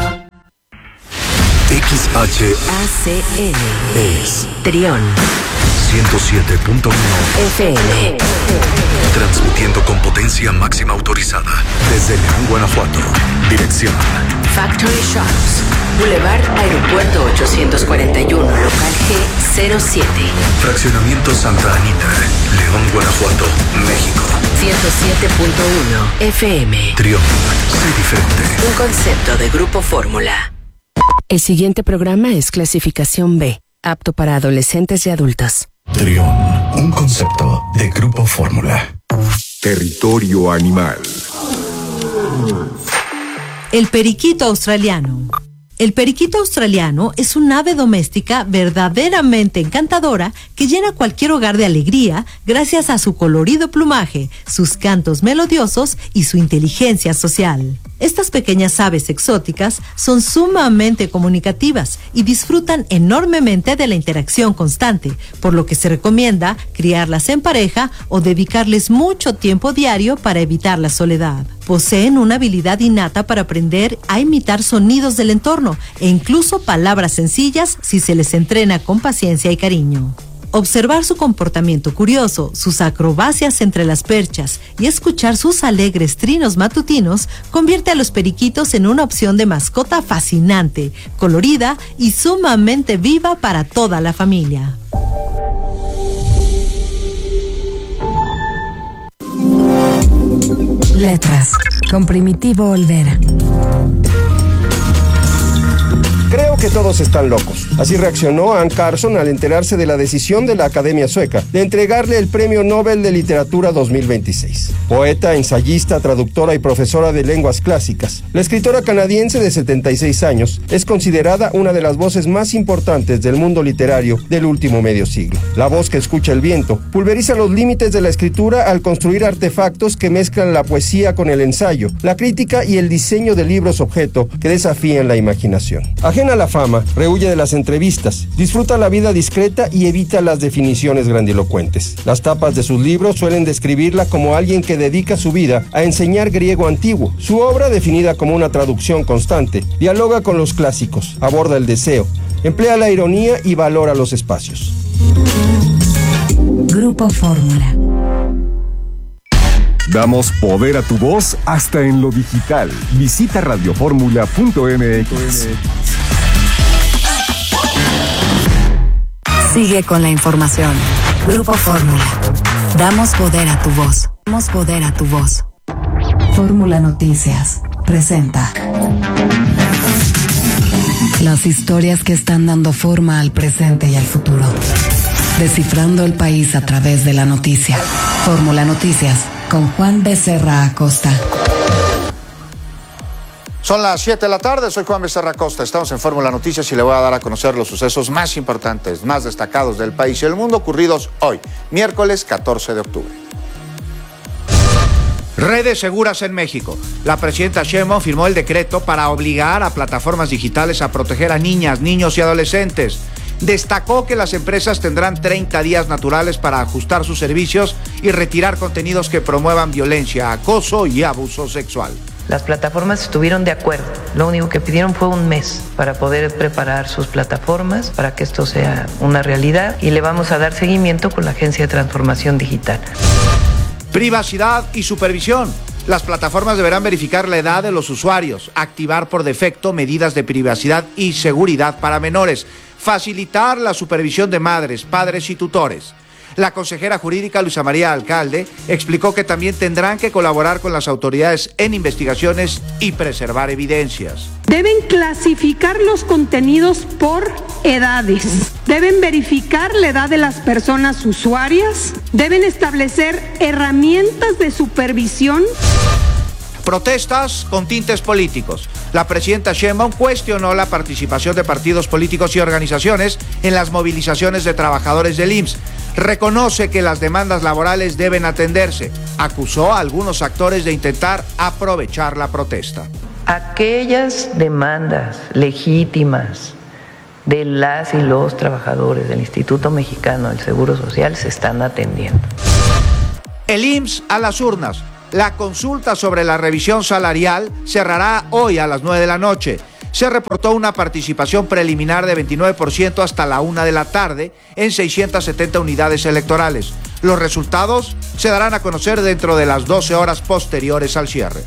Speaker 15: X H
Speaker 21: A C N
Speaker 15: es
Speaker 21: Trión
Speaker 15: ciento siete punto uno
Speaker 21: F M.
Speaker 15: Transmitiendo con potencia máxima autorizada desde León, Guanajuato. Dirección
Speaker 21: Factory Shops, Boulevard Aeropuerto ochocientos cuarenta y uno, local G cero siete.
Speaker 15: Fraccionamiento Santa Anita, León, Guanajuato, México.
Speaker 21: ciento siete punto uno F M.
Speaker 15: Trión, sé diferente.
Speaker 21: Un concepto de Grupo Fórmula. El siguiente programa es clasificación B, apto para adolescentes y adultos.
Speaker 15: Trión, un concepto de Grupo Fórmula.
Speaker 26: Territorio animal.
Speaker 27: El periquito australiano. El periquito australiano es un ave doméstica verdaderamente encantadora que llena cualquier hogar de alegría gracias a su colorido plumaje, sus cantos melodiosos y su inteligencia social. Estas pequeñas aves exóticas son sumamente comunicativas y disfrutan enormemente de la interacción constante, por lo que se recomienda criarlas en pareja o dedicarles mucho tiempo diario para evitar la soledad. Poseen una habilidad innata para aprender a imitar sonidos del entorno e incluso palabras sencillas si se les entrena con paciencia y cariño. Observar su comportamiento curioso, sus acrobacias entre las perchas y escuchar sus alegres trinos matutinos convierte a los periquitos en una opción de mascota fascinante, colorida y sumamente viva para toda la familia.
Speaker 17: Letras, con Primitivo Olvera.
Speaker 28: Creo que todos están locos. Así reaccionó Anne Carson al enterarse de la decisión de la Academia Sueca de entregarle el Premio Nobel de Literatura dos mil veintiséis. Poeta, ensayista, traductora y profesora de lenguas clásicas, la escritora canadiense de setenta y seis años es considerada una de las voces más importantes del mundo literario del último medio siglo. La voz que escucha el viento pulveriza los límites de la escritura al construir artefactos que mezclan la poesía con el ensayo, la crítica y el diseño de libros objeto que desafían la imaginación. Ajena a la fama, rehuye de las entrevistas, disfruta la vida discreta y evita las definiciones grandilocuentes. Las tapas de sus libros suelen describirla como alguien que dedica su vida a enseñar griego antiguo. Su obra, definida como una traducción constante, dialoga con los clásicos, aborda el deseo, emplea la ironía y valora los espacios.
Speaker 17: Grupo Fórmula.
Speaker 18: Damos poder a tu voz hasta en lo digital. Visita radioformula punto m x.
Speaker 17: Sigue con la información. Grupo Fórmula. Damos poder a tu voz. Damos poder a tu voz. Fórmula Noticias presenta las historias que están dando forma al presente y al futuro. Descifrando el país a través de la noticia. Fórmula Noticias con Juan Becerra Acosta.
Speaker 2: Son las siete de la tarde, soy Juan Becerra Acosta, estamos en Fórmula Noticias y le voy a dar a conocer los sucesos más importantes, más destacados del país y el mundo ocurridos hoy, miércoles catorce de octubre. Redes seguras en México. La presidenta Sheinbaum firmó el decreto para obligar a plataformas digitales a proteger a niñas, niños y adolescentes. Destacó que las empresas tendrán treinta días naturales para ajustar sus servicios y retirar contenidos que promuevan violencia, acoso y abuso sexual.
Speaker 1: Las plataformas estuvieron de acuerdo. Lo único que pidieron fue un mes para poder preparar sus plataformas, para que esto sea una realidad, y le vamos a dar seguimiento con la Agencia de Transformación Digital.
Speaker 2: Privacidad y supervisión. Las plataformas deberán verificar la edad de los usuarios, activar por defecto medidas de privacidad y seguridad para menores, facilitar la supervisión de madres, padres y tutores. La consejera jurídica Luisa María Alcalde explicó que también tendrán que colaborar con las autoridades en investigaciones y preservar evidencias.
Speaker 3: Deben clasificar los contenidos por edades, deben verificar la edad de las personas usuarias, deben establecer herramientas de supervisión.
Speaker 2: Protestas con tintes políticos. La presidenta Sheinbaum cuestionó la participación de partidos políticos y organizaciones en las movilizaciones de trabajadores del I M S S. Reconoce que las demandas laborales deben atenderse. Acusó a algunos actores de intentar aprovechar la protesta.
Speaker 1: Aquellas demandas legítimas de las y los trabajadores del Instituto Mexicano del Seguro Social se están atendiendo.
Speaker 2: El I M S S a las urnas. La consulta sobre la revisión salarial cerrará hoy a las nueve de la noche. Se reportó una participación preliminar de veintinueve por ciento hasta la una de la tarde en seiscientas setenta unidades electorales. Los resultados se darán a conocer dentro de las doce horas posteriores al cierre.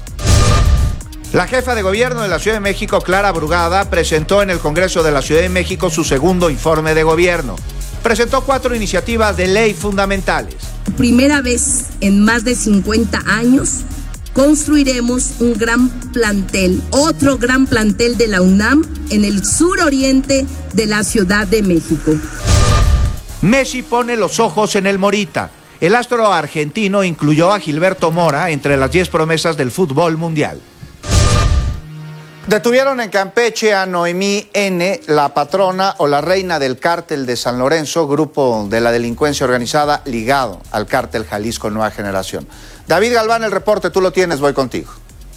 Speaker 2: La jefa de gobierno de la Ciudad de México, Clara Brugada, presentó en el Congreso de la Ciudad de México su segundo informe de gobierno. Presentó cuatro iniciativas de ley fundamentales.
Speaker 8: Primera vez en más de cincuenta años, construiremos un gran plantel, otro gran plantel de la UNAM en el suroriente de la Ciudad de México.
Speaker 2: Messi pone los ojos en el Morita. El astro argentino incluyó a Gilberto Mora entre las diez promesas del fútbol mundial. Detuvieron en Campeche a Noemí N., la patrona o la reina del cártel de San Lorenzo, grupo de la delincuencia organizada ligado al cártel Jalisco Nueva Generación. David Galván, el reporte, tú lo tienes, voy contigo.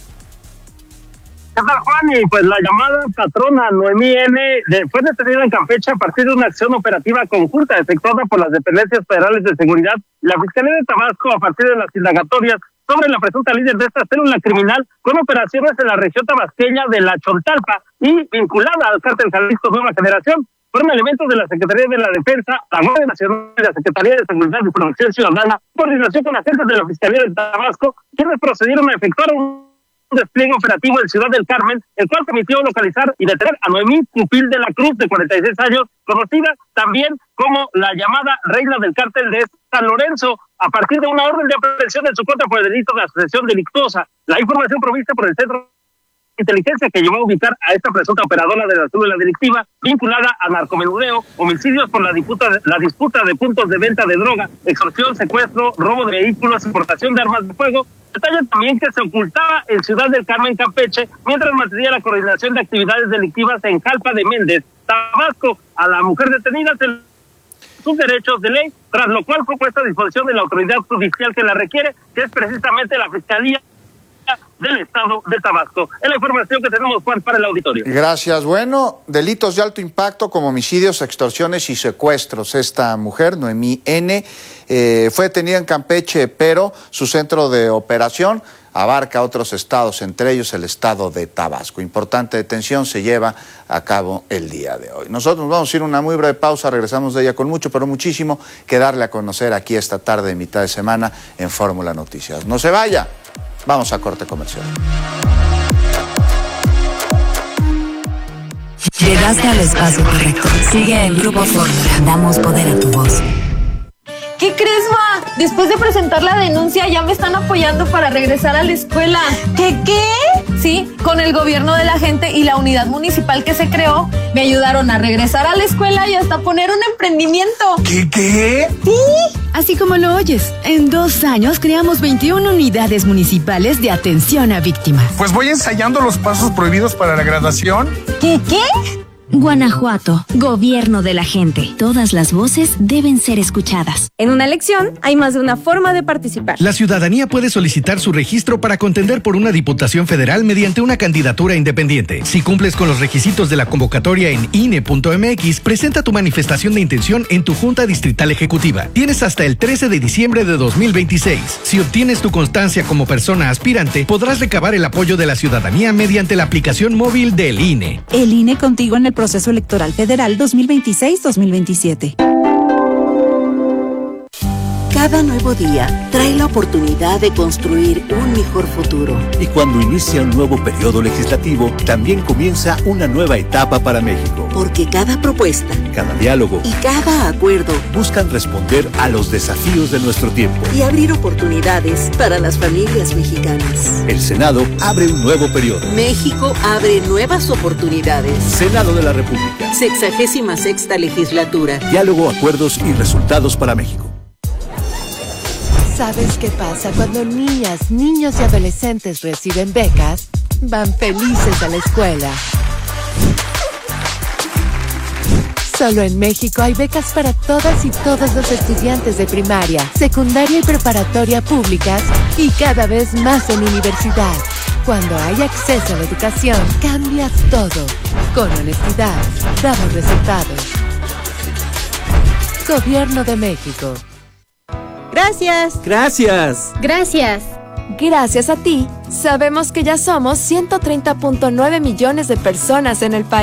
Speaker 4: ¿Qué tal, Juan? Y pues la llamada patrona Noemí N. De, fue detenida en Campeche a partir de una acción operativa conjunta efectuada por las dependencias federales de seguridad y la Fiscalía de Tabasco a partir de las indagatorias sobre la presunta líder de esta célula criminal con operaciones en la región tabasqueña de La Chontalpa y vinculada al cártel Jalisco Nueva Generación. Fueron elementos de la Secretaría de la Defensa, la Guardia Nacional y la Secretaría de Seguridad y Protección Ciudadana, en coordinación con agentes de la Fiscalía de Tabasco, quienes procedieron a efectuar un despliegue operativo en Ciudad del Carmen, el cual permitió localizar y detener a Noemí Pupil de la Cruz, de cuarenta y seis años, conocida también como la llamada reina del cártel de San Lorenzo, a partir de una orden de aprehensión en su contra por el delito de asociación delictuosa. La información provista por el Centro de Inteligencia que llevó a ubicar a esta presunta operadora de la célula delictiva vinculada a narcomenudeo, homicidios por la disputa, de, la disputa de puntos de venta de droga, extorsión, secuestro, robo de vehículos, importación de armas de fuego. Detalla también que se ocultaba en Ciudad del Carmen, Campeche, mientras mantenía la coordinación de actividades delictivas en Jalpa de Méndez, Tabasco. A la mujer detenida se sus derechos de ley, tras lo cual fue puesta a disposición de la autoridad judicial que la requiere, que es precisamente la Fiscalía del Estado de Tabasco. Es la información que tenemos, Juan, para el auditorio.
Speaker 2: Gracias. Bueno, delitos de alto impacto como homicidios, extorsiones y secuestros. Esta mujer, Noemí N., eh, fue detenida en Campeche, pero su centro de operación abarca otros estados, entre ellos el estado de Tabasco. Importante detención se lleva a cabo el día de hoy. Nosotros nos vamos a ir a una muy breve pausa, regresamos de ella con mucho, pero muchísimo que darle a conocer aquí esta tarde, mitad de semana, en Fórmula Noticias. No se vaya, vamos a corte comercial.
Speaker 19: Llegaste al espacio correcto. Sigue en Grupo Fórmula. Damos poder a tu voz.
Speaker 20: ¿Qué crees, Ma? Después de presentar la denuncia ya me están apoyando para regresar a la escuela. ¿Qué qué? Sí, con el gobierno de la gente y la unidad municipal que se creó, me ayudaron a regresar a la escuela y hasta poner un emprendimiento.
Speaker 13: ¿Qué qué?
Speaker 20: Sí.
Speaker 22: Así como lo oyes, en dos años creamos veintiuna unidades municipales de atención a víctimas.
Speaker 13: Pues voy ensayando los pasos prohibidos para la graduación.
Speaker 20: ¿Qué qué?
Speaker 16: Guanajuato, gobierno de la gente. Todas las voces deben ser escuchadas.
Speaker 5: En una elección hay más de una forma de participar.
Speaker 6: La ciudadanía puede solicitar su registro para contender por una diputación federal mediante una candidatura independiente. Si cumples con los requisitos de la convocatoria en I N E punto M X, presenta tu manifestación de intención en tu Junta Distrital Ejecutiva. Tienes hasta el trece de diciembre de dos mil veintiséis. Si obtienes tu constancia como persona aspirante, podrás recabar el apoyo de la ciudadanía mediante la aplicación móvil del I N E.
Speaker 7: El I N E contigo en el proceso electoral federal dos mil veintiséis dos mil veintisiete.
Speaker 9: Cada nuevo día trae la oportunidad de construir un mejor futuro.
Speaker 10: Y cuando inicia un nuevo periodo legislativo, también comienza una nueva etapa para México.
Speaker 9: Porque cada propuesta,
Speaker 10: cada diálogo
Speaker 9: y cada acuerdo
Speaker 10: buscan responder a los desafíos de nuestro tiempo
Speaker 9: y abrir oportunidades para las familias mexicanas.
Speaker 10: El Senado abre un nuevo periodo.
Speaker 9: México abre nuevas oportunidades.
Speaker 10: Senado de la República.
Speaker 9: Sexagésima sexta legislatura.
Speaker 10: Diálogo, acuerdos y resultados para México.
Speaker 21: ¿Sabes qué pasa cuando niñas, niños y adolescentes reciben becas? Van felices a la escuela. Solo en México hay becas para todas y todos los estudiantes de primaria, secundaria y preparatoria públicas y cada vez más en universidad. Cuando hay acceso a la educación, cambia todo. Con honestidad, damos resultados. Gobierno de México.
Speaker 7: Gracias.
Speaker 11: Gracias.
Speaker 22: Gracias. Gracias a ti, sabemos que ya somos ciento treinta punto nueve millones de personas en el país.